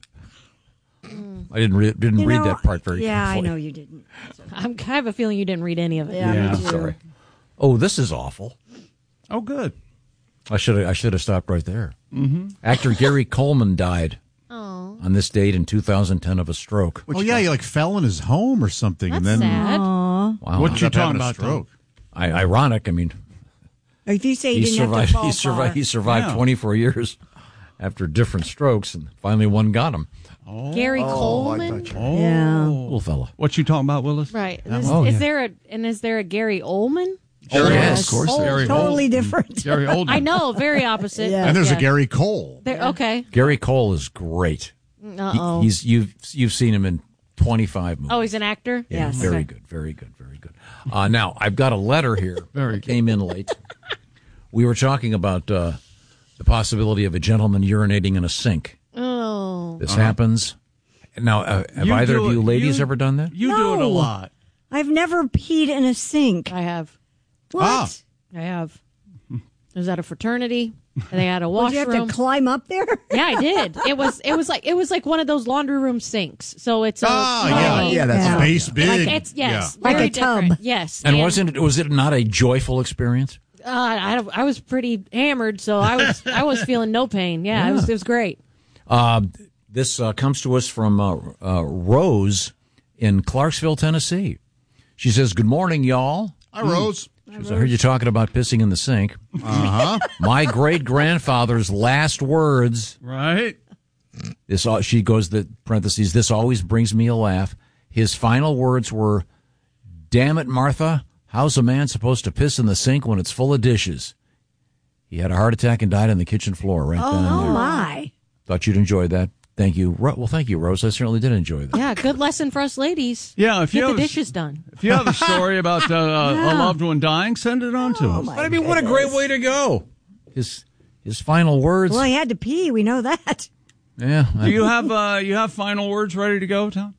I didn't re- didn't You read know, that part very Yeah, carefully. I know you didn't. I'm, I have a feeling you didn't read any of it. Yeah, Yeah. me too. Sorry. Oh, this is awful. Oh, good. I should have I should have stopped right there. Mm-hmm. Actor Gary Coleman died Oh. on this date in two thousand ten of a stroke. oh, yeah, he like fell in his home or something. That's and then sad. Aw. Wow. What you ended up having talking a about, stroke. I, ironic. I mean, If you say you he didn't survived. have to fall He survived. far. He survived Yeah. twenty-four years after different strokes, and finally one got him. Oh. Gary Coleman? Oh. Yeah. Little fella. What you talking about, Willis? Right. That Is, one? is Oh, yeah. there a and is there a Gary Oldman? Oh, yes. of course. Oh, Gary Totally Oldman. different. Gary Oldman. I know, very opposite. Yeah. And there's Yeah. a Gary Cole. There, okay. Gary Cole is great. Uh He- oh. he's you've you've seen him in twenty-five movies. Oh, he's an actor? Yeah, Yes. very Okay. good, very good, very good. Uh, now I've got a letter here. Very that came in late. We were talking about uh, the possibility of a gentleman urinating in a sink. Oh. This happens. Now, uh, have You either do of you it- ladies you- ever done that? You do it a No. lot. I've never peed in a sink. I have. What? Ah. I have. I was at a fraternity, and they had a Would you washroom. have to climb up there? Yeah, I did. It was it was like it was like one of those laundry room sinks. So it's a Ah, tiny- yeah. Yeah, that's Yeah. Base big. like it's yes, Like very a tub. different. Yes, And wasn't it? Was it not a joyful experience? uh, I I was pretty hammered, so I was I was feeling no pain. Yeah, it was it was great. Uh, this uh, comes to us from uh, uh, Rose in Clarksville, Tennessee. She says, "Good morning, y'all." Hi, Rose. She says, I heard you talking about pissing in the sink. Uh-huh. My great grandfather's last words. Right. This all, she goes the parentheses. This always brings me a laugh. His final words were, "Damn it, Martha! How's a man supposed to piss in the sink when it's full of dishes?" He had a heart attack and died on the kitchen floor right Oh, down there. my. Thought you'd enjoy that. Thank you. Ro- Well, thank you, Rose. I certainly did enjoy that. Yeah, good lesson for us ladies. Yeah, if you Get the have a- dishes done. If you have a story about uh, a loved one dying, send it on to us. I mean, what a great way to go. His his final words. Well, he had to pee. We know that. Yeah. Do you have uh, you have final words ready to go, Tom?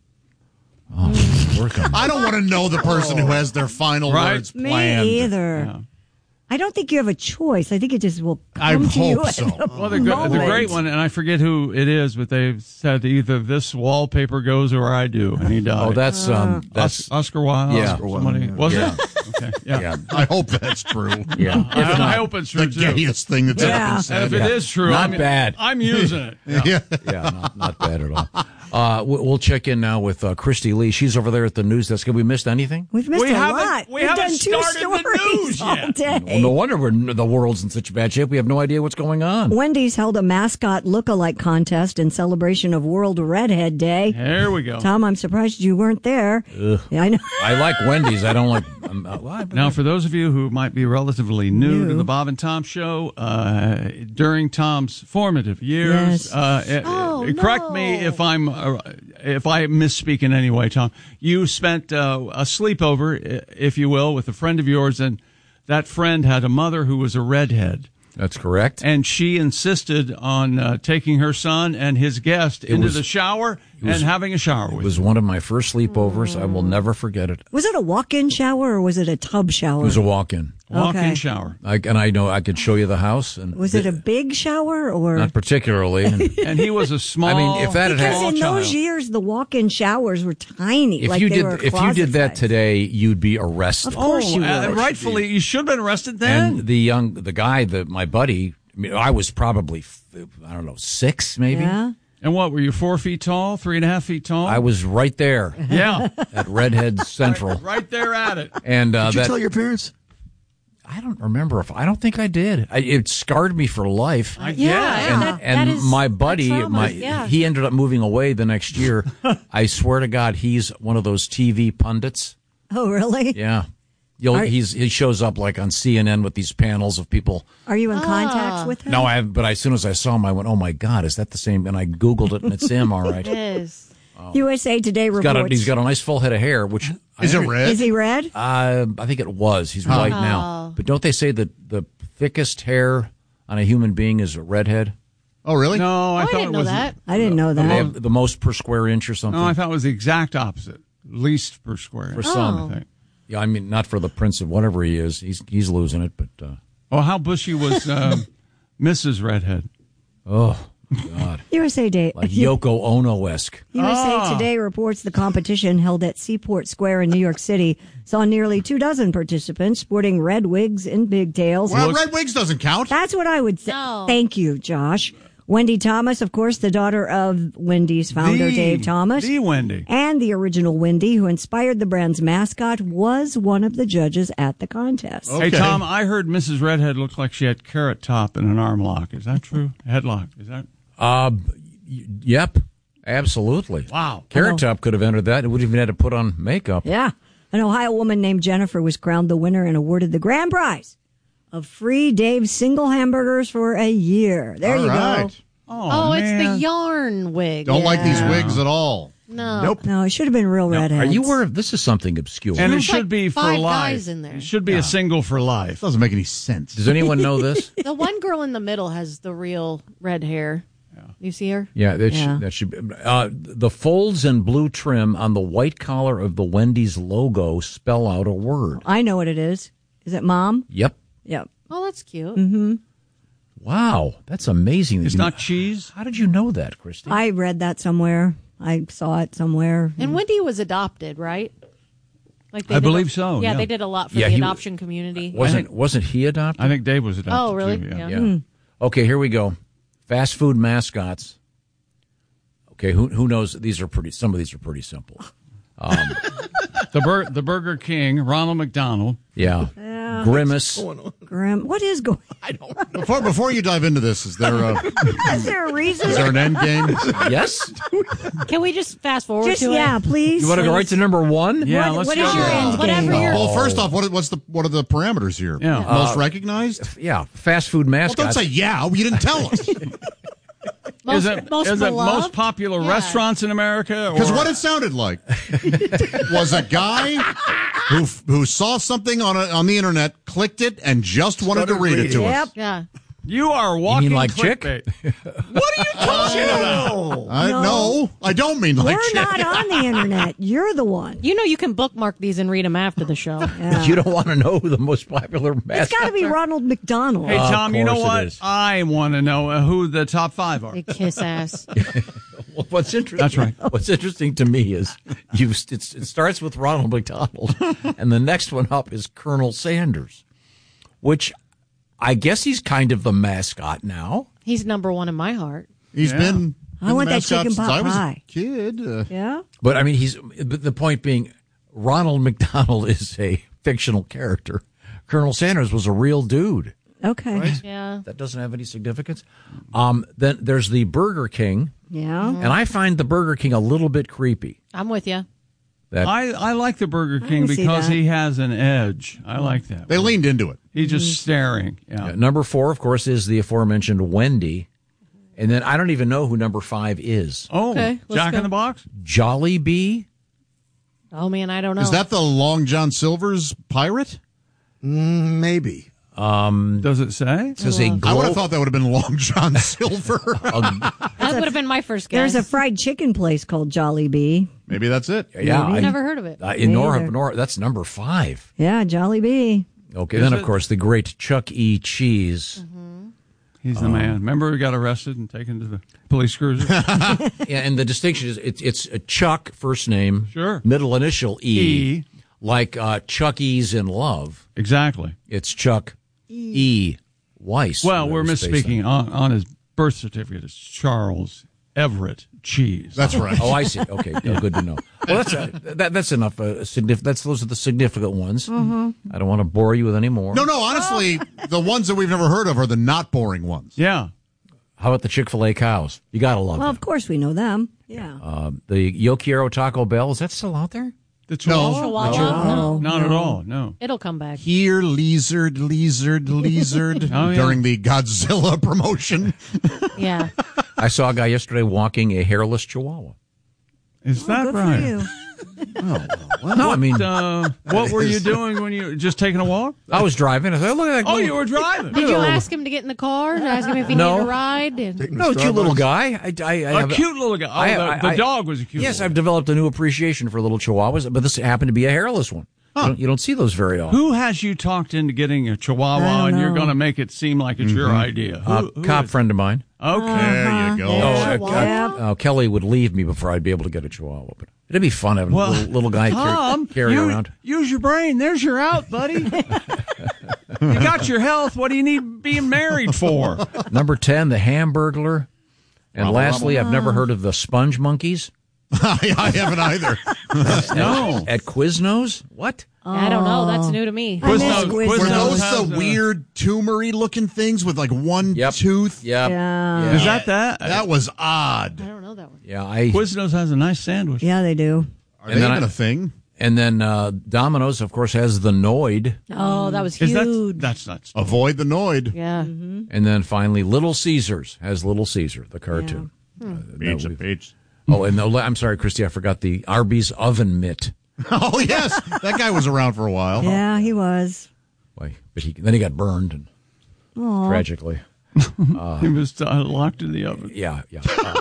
Oh, work on I don't want to know the person who has their final Right. words Me planned. either. Yeah. I don't think you have a choice. I think it just will come I to you. hope at so. the Well, the, gr- the moment. great one, and I forget who it is, but they said either this wallpaper goes or I do, and he died. Oh, that's um, That's that's Oscar Wilde. Yeah. Oscar Somebody, was Yeah. it? Okay. Yeah. yeah, I hope that's true. yeah. If I, I not, hope it's true The too. gayest thing that's ever Yeah. been And said. if it is true, Not I'm, bad. I'm using it. Yeah. Yeah. yeah, not, not bad at all. Uh, we- we'll check in now with uh, Christy Lee. She's over there at the news desk. Have we missed anything? We've missed We a haven't- lot. we We've haven't done two started the stories news all yet. day. Well, no wonder we're, the world's in such bad shape. We have no idea what's going on. Wendy's held a mascot look-alike contest in celebration of World Redhead Day. There we go. Tom, I'm surprised you weren't there. Ugh. Yeah, I know. I like Wendy's. I don't like. Um, uh, well, I- Now, for those of you who might be relatively new, New. to the Bob and Tom Show, uh, during Tom's formative years, Yes. uh, uh, Oh, correct me no. if I'm uh, if I misspeak in any way, Tom. You spent uh, a sleepover, i- if you will, with a friend of yours, and that friend had a mother who was a redhead. That's correct. And she insisted on uh, taking her son and his guest into was- the shower was- and having a shower It with was him. one of my first sleepovers. I will never forget it. Was it a walk-in shower or was it a tub shower? It was a walk-in. Walk-in Okay. shower. I, and I know I could show you the house. And Was it a big shower or? Not particularly. And And he was a small. I mean, if that had Because happened, in those years, the walk-in showers were tiny. if like you they did were if you closet did that size. today, you'd be arrested. Of course Oh, you would. uh, rightfully, you should have been arrested then. And the young, the guy, the my buddy, I, mean, I was probably, I don't know, six maybe. Yeah. And what, were you four feet tall, three and a half feet tall? I was right there Yeah, at Redhead Central, right there at it. and uh, Did you that tell your parents? I don't remember if I don't think I did. I, it scarred me for life. I Yeah, guess. yeah. and that- and that is my a buddy, trauma, my yeah. he ended up moving away the next year. I swear to God, he's one of those T V pundits. Oh, really? Yeah, You'll, Are- he's he shows up like on C N N with these panels of people. Are you in Ah. contact with him? No, I but as soon as I saw him, I went, "Oh my God, is that the same?" And I Googled it, and it's him. All right. It is. U S A Today He's reports. got a, he's got a nice full head of hair, which Is I, it red? Is he red? Uh, I think it was. He's white now. But don't they say that the thickest hair on a human being is a redhead? Oh, really? No, I Oh, I thought didn't it know was. that. I didn't know They that. have the most per square inch or something. No, I thought it was the exact opposite. Least per square. For inch, some. I think. Yeah, I mean, not for the prince of whatever he is. He's he's losing it, but uh, Oh, how bushy was um, Missus Redhead? oh God, U S A Day. like Yoko Ono-esque. U S A Ah. Today reports the competition held at Seaport Square in New York City saw nearly two dozen participants sporting red wigs and pigtails. Well, red wigs doesn't count. That's what I would say. No. Thank you, Josh. Wendy Thomas, of course, the daughter of Wendy's founder, The- Dave Thomas. the Wendy. And the original Wendy, who inspired the brand's mascot, was one of the judges at the contest. Hey, Tom, I heard Missus Redhead looked like she had Carrot Top in an arm lock. Is that true? Headlock. Is that? Uh, y- yep, absolutely. Wow. Carrot Top could have entered that. It would have even had to put on makeup. Yeah. An Ohio woman named Jennifer was crowned the winner and awarded the grand prize of free Dave's single hamburgers for a year. There All you right. go. Oh, it's the yarn wig. Don't like these Yeah. wigs at all. No. Nope. No, it should have been real redheads. Are you aware of this? Is something obscure? And it There's should like be for five life. guys in there. It should be a single for life. Doesn't make any sense. Does anyone know this? The one girl in the middle has the real red hair. You see her? Yeah, that, Yeah. Should, that should be. Uh, the folds and blue trim on the white collar of the Wendy's logo spell out a word. I know what it is. Is it Mom? Yep. Yep. Oh, that's cute. Mm-hmm. Wow, that's amazing. that It's you- not cheese? How did you know that, Christy? I read that somewhere. I saw it somewhere. And Wendy was adopted, right? Like I did believe a- so, Yeah, yeah. they did a lot for Yeah, the he- adoption community. Wasn't wasn't he adopted? I think Dave was adopted. Oh, really? too, Yeah. Yeah. Hmm. Okay, here we go. Fast food mascots. Okay, who who knows? These are pretty. Some of these are pretty simple. Um, The Bur- the Burger King, Ronald McDonald. yeah. Grimace. Grim. What is going Before before you dive into this, is there a Is there a reason? is there an end game? Yes. Can we just fast forward Just, to it? yeah, please. You want to go right to number one? Yeah, What- let's what go. is your there. end Whatever game? your- Well, first off, what what's the what are the parameters here? Yeah. Most Uh, recognized? Yeah. Fast food Well, mascots. don't say yeah. You didn't tell us. Most, is it, most is it beloved? most popular Yeah. restaurants in America? Because or- what it sounded like was a guy who who saw something on a, on the internet, clicked it, and just wanted to read it to Yep. us. Yeah. You are You walking mean like chick? clickbait. What are you talking about? I, No. no, I don't mean like We're shit. not on the internet. You're the one. You know you can bookmark these and read them after the show. Yeah. You don't want to know who the most popular It's mascot. got to be Ronald McDonald. Hey, Of Tom, you know course it what? is. I want to know uh, who the top five are. Big kiss ass. Well, what's interesting? That's right. What's interesting to me is you. It's, it starts with Ronald McDonald, and the next one up is Colonel Sanders, which I guess he's kind of the mascot now. He's number one in my heart. He's Yeah. been. I been want the that mascot chicken since pot I was pie. a kid. Uh, Yeah. But I mean, he's. But the point being, Ronald McDonald is a fictional character. Colonel Sanders was a real dude. Okay. Right? Yeah. That doesn't have any significance. Um, then there's the Burger King, Yeah. and I find the Burger King a little bit creepy. I'm with you. That I, I like the Burger I King can see because that. he has an edge. I like that. they leaned into it. He's just staring. Yeah. Uh, number four, of course, is the aforementioned Wendy, and then I don't even know who number five is. Oh, Okay, let's Jack go. in the Box? Jolly Bee. Oh man, I don't know. Is that the Long John Silver's pirate? Mm, maybe. Um, Does it say? It says a I would glow. have thought that would have been Long John Silver. that would have been my first guess. There's a fried chicken place called Jolly Bee. Maybe that's it. Yeah, I've I, never heard of it. uh, in Me Nora, either. Nora, that's number five. Yeah, Jolly Bee. Okay, Is then it? of course the great Chuck E. Cheese. He's the man. Remember we got arrested and taken to the police cruiser? Yeah, and the distinction is it's it's a Chuck first name, Sure. middle initial E, E. like uh, Chuck E's in Love. Exactly. It's Chuck E. Weiss. Well, that we're was based misspeaking. On, on his birth certificate, it's Charles Everett Cheese. That's right. Oh, I see. Okay, no, good to know. Well, that's uh, that, that's enough. Uh, signif- that's those are the significant ones. Mm-hmm. I don't want to bore you with any more. No, no. Honestly, the ones that we've never heard of are the not boring ones. Yeah. How about the Chick-fil-A cows? You gotta love Well, them. of course we know them. Yeah. Uh, the Yo Quiero Taco Bell, is that still out there? The Chihuahua? Chihuahua? No, Not no. at all. No. It'll come back. Here, lizard, lizard, lizard Oh, yeah. during the Godzilla promotion. Yeah. I saw a guy yesterday walking a hairless Chihuahua. Is Oh, that good right? for you. No, I mean, Uh, what were you doing when you just taking a walk? I was driving. I said, look at that. Oh, little- you were driving. Did you ask him to get in the car? Ask him if he No. needed a ride? And- No, cute little guy. I, I, I A have cute little guy. Oh, I- the, I- the I- dog was a cute. Yes, little I've developed a new appreciation for little Chihuahuas, but this happened to be a hairless one. You, don't, you don't see those very often. Who has you talked into getting a I Chihuahua, don't and you're know. going to make it seem like it's your idea? Who, Uh, who cop is- friend of mine. Okay. There you go. Yeah. Oh, uh, Chihuahua. uh, uh, Kelly would leave me before I'd be able to get a Chihuahua, but it'd be fun having Well, a little, little guy Tom, carry, carry you- around. Use your brain. There's your out, buddy. You got your health. What do you need being married for? Number ten, the Hamburglar. And Rubble, lastly, rubble. I've never heard of the sponge monkeys. I haven't either. No. At Quiznos? What? I don't know. That's new to me. I miss Quiznos- Quiznos. Were those has the a- weird tumory looking things with like one Yep. tooth? Yep. Yeah. Is that that? That was odd. I don't know that one. Yeah, I. Quiznos has a nice sandwich. Yeah, they do. Are And they then even I- a thing? And then uh, Domino's, of course, has the Noid. Oh, that was Is huge. that, that's not. Avoid the Noid. yeah. And then finally, Little Caesars has Little Caesar, the cartoon. Uh, that Pizza, we've- pizza. Oh, and the, I'm sorry, Christy, I forgot the Arby's oven mitt. Oh, yes. That guy was around for a while. Yeah, he was. Boy, but he, then he got burned, and Aw. tragically. he was uh, locked in the oven. Yeah, yeah. Uh,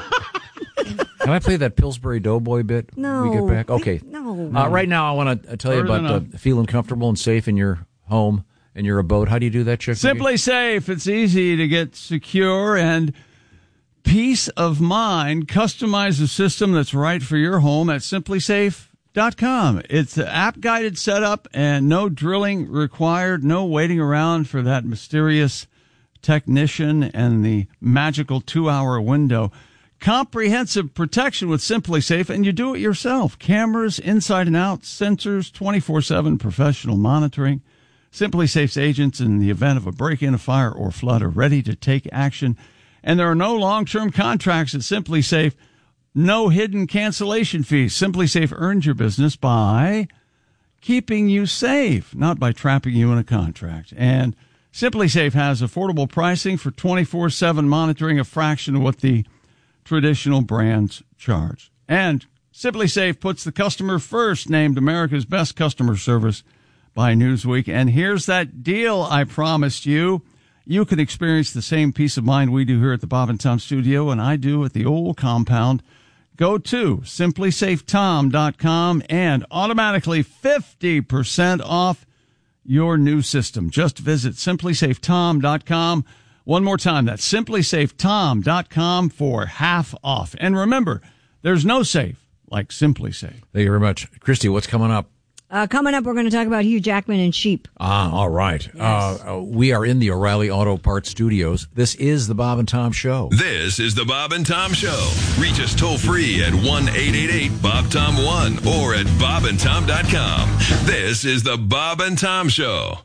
can I play that Pillsbury Doughboy bit No. when we get back? Okay. No. Uh, right now, I want to tell you Further about uh, enough. feeling comfortable and safe in your home and your abode. How do you do that, Chick? Simply Safe. It's easy to get secure and peace of mind. Customize a system that's right for your home at simply safe dot com. It's an app-guided setup and no drilling required, no waiting around for that mysterious technician and the magical two-hour window. Comprehensive protection with Simply Safe, and you do it yourself. Cameras inside and out, sensors, twenty-four seven professional monitoring. Simply Safe's agents, in the event of a break-in, a fire, or flood, are ready to take action. And there are no long-term contracts at Simply Safe. No hidden cancellation fees. Simply Safe earns your business by keeping you safe, not by trapping you in a contract. And Simply Safe has affordable pricing for twenty-four seven monitoring, a fraction of what the traditional brands charge. And Simply Safe puts the customer first, named America's Best Customer Service by Newsweek. And here's that deal I promised you. You can experience the same peace of mind we do here at the Bob and Tom Studio, and I do at the old compound. Go to simply safe tom dot com and automatically fifty percent off your new system. Just visit simply safe tom dot com. One more time, that's simply safe tom dot com for half off. And remember, there's no safe like Simply Safe. Thank you very much. Christy, what's coming up? Uh, coming up, we're going to talk about Hugh Jackman and sheep. Ah, all right. Uh, uh, we are in the O'Reilly Auto Parts Studios. This is the Bob and Tom Show. This is the Bob and Tom Show. Reach us toll free at one eight eight eight Bob Tom one or at bob and tom dot com. This is the Bob and Tom Show.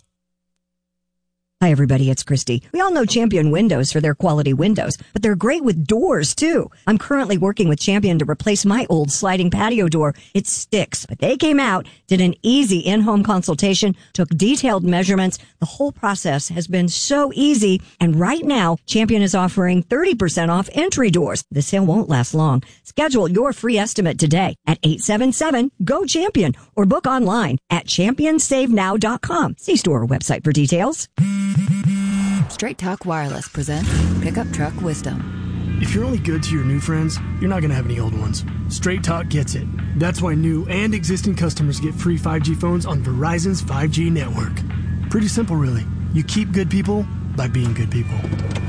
Hi, everybody. It's Christy. We all know Champion Windows for their quality windows, but they're great with doors, too. I'm currently working with Champion to replace my old sliding patio door. It sticks, but they came out, did an easy in-home consultation, took detailed measurements. The whole process has been so easy. And right now, Champion is offering thirty percent off entry doors. The sale won't last long. Schedule your free estimate today at eight seven seven, G O, CHAMPION or book online at champion save now dot com. See store or website for details. Straight Talk Wireless presents Pickup Truck Wisdom. If you're only good to your new friends, you're not going to have any old ones. Straight Talk gets it. That's why new and existing customers get free five G phones on Verizon's five G network. Pretty simple, really. You keep good people by being good people.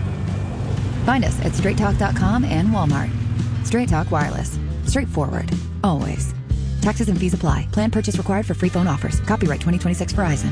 Find us at straight talk dot com and Walmart. Straight Talk Wireless. Straightforward. Always. Taxes and fees apply. Plan purchase required for free phone offers. Copyright twenty twenty-six Verizon.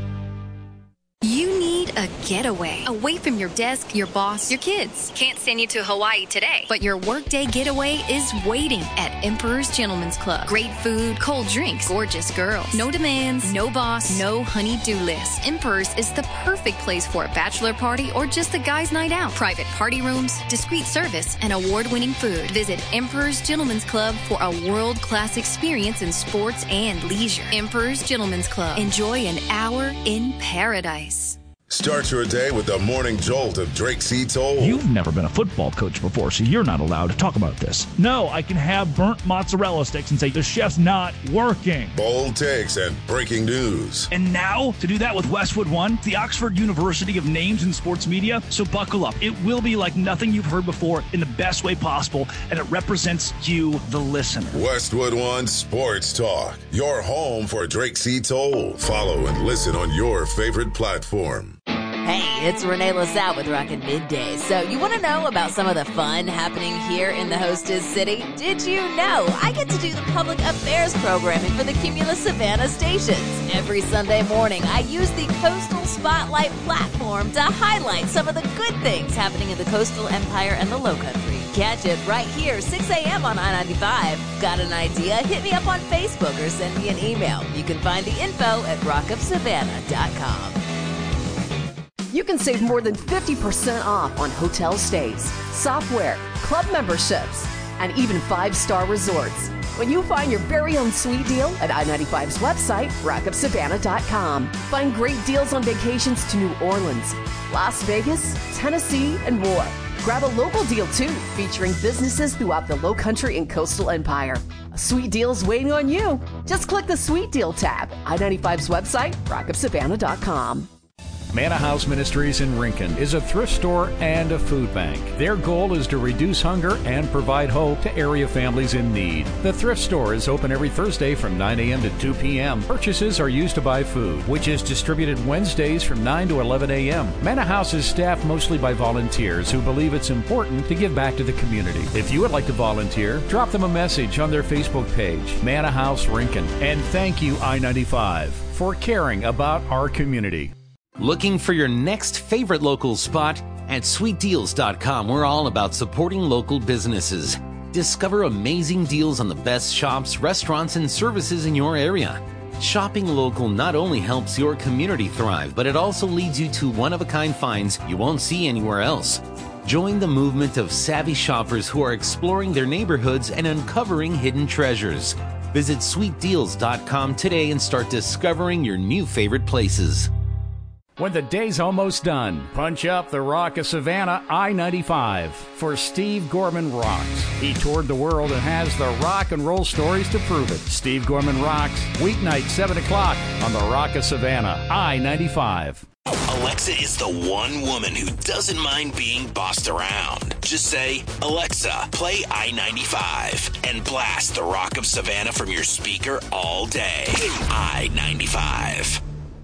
You need a getaway away from your desk, your boss, your kids. Can't send you to Hawaii today, but your workday getaway is waiting at Emperor's Gentleman's Club. Great food, cold drinks, gorgeous girls. No demands, no boss, no honey-do list. Emperor's is the perfect place for a bachelor party or just a guy's night out. Private party rooms, discreet service, and award-winning food. Visit Emperor's Gentleman's Club for a world-class experience in sports and leisure. Emperor's Gentleman's Club. Enjoy an hour in paradise. Start your day with the morning jolt of Drake C. Toll. You've never been a football coach before, so you're not allowed to talk about this. No, I can have burnt mozzarella sticks and say the chef's not working. Bold takes and breaking news. And now, to do that with Westwood One, the Oxford University of Names in Sports Media. So buckle up. It will be like nothing you've heard before in the best way possible, and it represents you, the listener. Westwood One Sports Talk. Your home for Drake C. Toll. Follow and listen on your favorite platform. Hey, it's Renee LaSalle with Rockin' Middays. So you want to know about some of the fun happening here in the hostess city? Did you know I get to do the public affairs programming for the Cumulus Savannah stations? Every Sunday morning, I use the Coastal Spotlight platform to highlight some of the good things happening in the Coastal Empire and the Lowcountry. Catch it right here, six a.m. on I ninety-five. Got an idea? Hit me up on Facebook or send me an email. You can find the info at rock of savannah dot com. You can save more than fifty percent off on hotel stays, software, club memberships, and even five-star resorts when you find your very own sweet deal at I ninety-five's website, rock of savannah dot com. Find great deals on vacations to New Orleans, Las Vegas, Tennessee, and more. Grab a local deal, too, featuring businesses throughout the Lowcountry and Coastal Empire. A sweet deal's waiting on you. Just click the Sweet Deal tab. I ninety-five's website, rock of savannah dot com. Manna House Ministries in Rincon is a thrift store and a food bank. Their goal is to reduce hunger and provide hope to area families in need. The thrift store is open every Thursday from nine a.m. to two p.m. Purchases are used to buy food, which is distributed Wednesdays from nine to eleven a.m. Manna House is staffed mostly by volunteers who believe it's important to give back to the community. If you would like to volunteer, drop them a message on their Facebook page, Manna House Rincon. And thank you, I ninety-five, for caring about our community. Looking for your next favorite local spot? At sweet deals dot com, we're all about supporting local businesses. Discover amazing deals on the best shops, restaurants, and services in your area. Shopping local not only helps your community thrive, but it also leads you to one-of-a-kind finds you won't see anywhere else. Join the movement of savvy shoppers who are exploring their neighborhoods and uncovering hidden treasures. Visit sweet deals dot com today and start discovering your new favorite places. When the day's almost done, punch up the Rock of Savannah I ninety-five for Steve Gorman Rocks. He toured the world and has the rock and roll stories to prove it. Steve Gorman Rocks, weeknight, seven o'clock on the Rock of Savannah I ninety-five. Alexa is the one woman who doesn't mind being bossed around. Just say, Alexa, play I ninety-five, and blast the Rock of Savannah from your speaker all day. I ninety-five.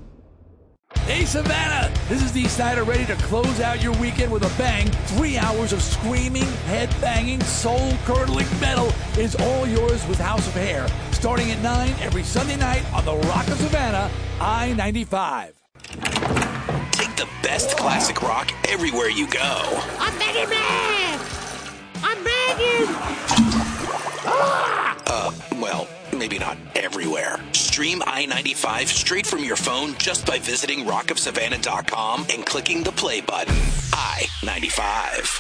Hey, Savannah! This is Dee Snider, ready to close out your weekend with a bang. Three hours of screaming, head-banging, soul-curdling metal is all yours with House of Hair. Starting at nine every Sunday night on the Rock of Savannah, I ninety-five. Take the best classic rock everywhere you go. I'm begging, man! I'm begging! Ah! Uh, well, maybe not everywhere. Stream I ninety-five straight from your phone just by visiting rock of savannah dot com and clicking the play button. I ninety-five.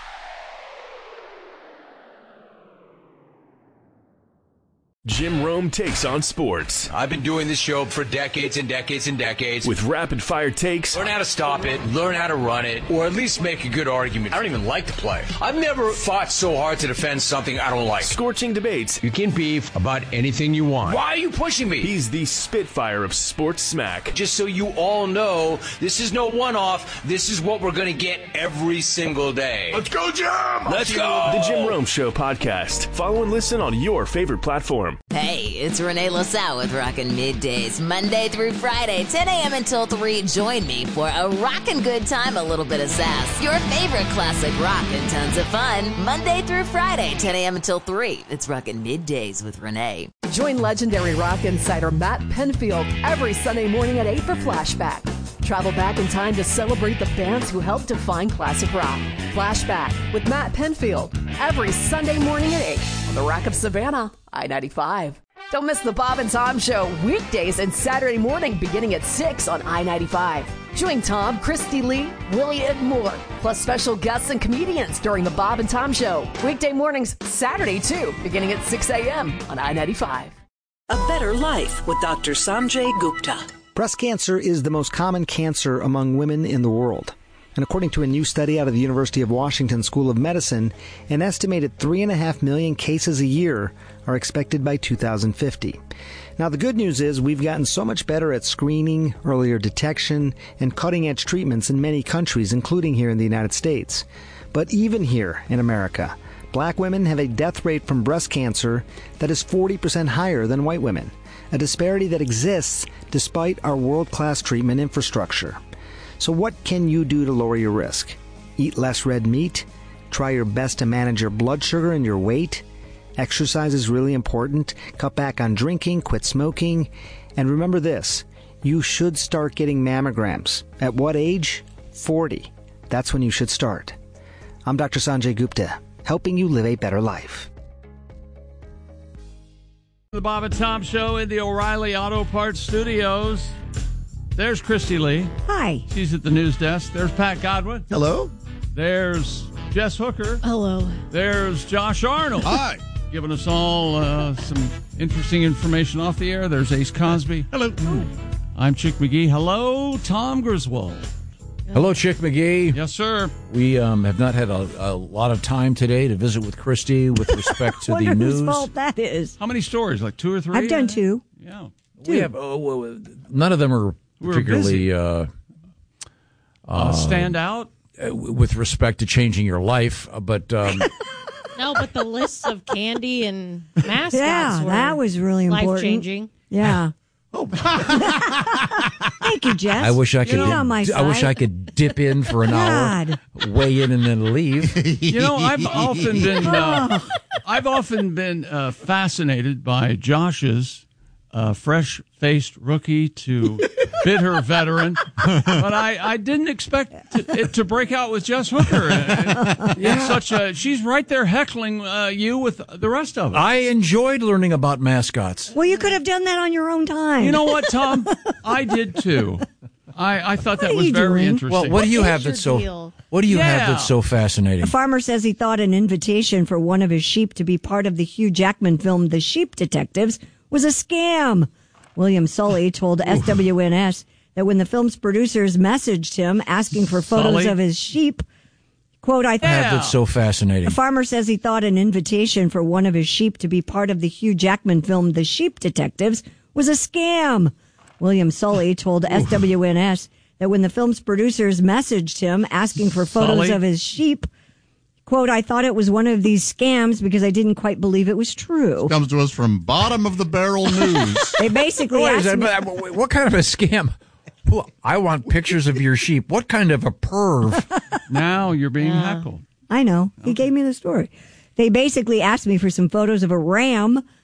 Jim Rome takes on sports. I've been doing this show for decades and decades and decades. With rapid fire takes. Learn how to stop it, learn how to run it, or at least make a good argument. I don't even like the play. I've never fought so hard to defend something I don't like. Scorching debates. You can beef about anything you want. Why are you pushing me? He's the Spitfire of sports smack. Just so you all know, this is no one-off. This is what we're going to get every single day. Let's go, Jim! Let's go! The Jim Rome Show podcast. Follow and listen on your favorite platform. Hey, it's Renee LaSalle with Rockin' Middays, Monday through Friday, ten a.m. until three. Join me for a rockin' good time, a little bit of sass, your favorite classic rock, and tons of fun. Monday through Friday, ten a.m. until three. It's Rockin' Middays with Renee. Join legendary rock insider Matt Penfield every Sunday morning at eight for Flashback. Travel back in time to celebrate the bands who helped define classic rock. Flashback with Matt Penfield every Sunday morning at eight on the Rock of Savannah, I ninety-five. Don't miss the Bob and Tom Show weekdays and Saturday morning beginning at six on I ninety-five. Join Tom, Christy Lee, Willie, and more, plus special guests and comedians during the Bob and Tom Show. Weekday mornings, Saturday too, beginning at six a.m. on I ninety-five. A better life with Doctor Sanjay Gupta. Breast cancer is the most common cancer among women in the world. And according to a new study out of the University of Washington School of Medicine, an estimated three and a half million cases a year are expected by two thousand fifty. Now, the good news is we've gotten so much better at screening, earlier detection, and cutting-edge treatments in many countries, including here in the United States. But even here in America, black women have a death rate from breast cancer that is forty percent higher than white women, a disparity that exists despite our world-class treatment infrastructure. So what can you do to lower your risk? Eat less red meat? Try your best to manage your blood sugar and your weight? Exercise is really important. Cut back on drinking, quit smoking. And remember this, you should start getting mammograms. At what age? forty. That's when you should start. I'm Doctor Sanjay Gupta, helping you live a better life. The Bob and Tom Show in the O'Reilly Auto Parts Studios. There's Christy Lee. Hi. She's at the news desk. There's Pat Godwin. Hello. There's Jess Hooker. Hello. There's Josh Arnold. Hi. Giving us all uh, some interesting information off the air. There's Ace Cosby. Hello. I'm Chick McGee. Hello, Tom Griswold. Hello, Chick McGee. Yes, sir. We um, have not had a, a lot of time today to visit with Christy with respect to Wonder the whose news. fault that is. How many stories? Like two or three? I've done two. Yeah. We have uh, well, none of them are We're particularly uh, uh, Uh, stand out? uh, with respect to changing your life, uh, but um, No, but the lists of candy and mascots Yeah, were that was really important. life-changing. Yeah. Oh. Thank you, Jess. I wish I could. You're on my I wish side. I could dip in for an hour, God. weigh in, and then leave. You know, I've often been uh, I've often been uh, fascinated by Josh's uh, fresh-faced rookie to bitter veteran, but I, I didn't expect to, it to break out with Jess Hooker. Yeah. Such a she's right there heckling uh, you with the rest of us. I enjoyed learning about mascots. Well, you could have done that on your own time. You know what, Tom? I did too. I, I thought that are was you very doing? interesting. Well, what do you What have is your that's so? deal? What do you Yeah. have that's so fascinating? A farmer says he thought an invitation for one of his sheep to be part of the Hugh Jackman film The Sheep Detectives was a scam. William Sully told S W N S that when the film's producers messaged him asking for photos Sully? of his sheep, quote, I What do you have that's so fascinating? The farmer says he thought an invitation for one of his sheep to be part of the Hugh Jackman film The Sheep Detectives was a scam. William Sully told S W N S that when the film's producers messaged him asking for photos Sully? of his sheep, quote, I thought it was one of these scams because I didn't quite believe it was true. Comes to us from bottom of the barrel news. They basically Wait a asked second, me, but, uh, what kind of a scam? Well, I want pictures of your sheep. What kind of a perv? Now you're being Yeah. heckled. I know. He gave me the story. They basically asked me for some photos of a ram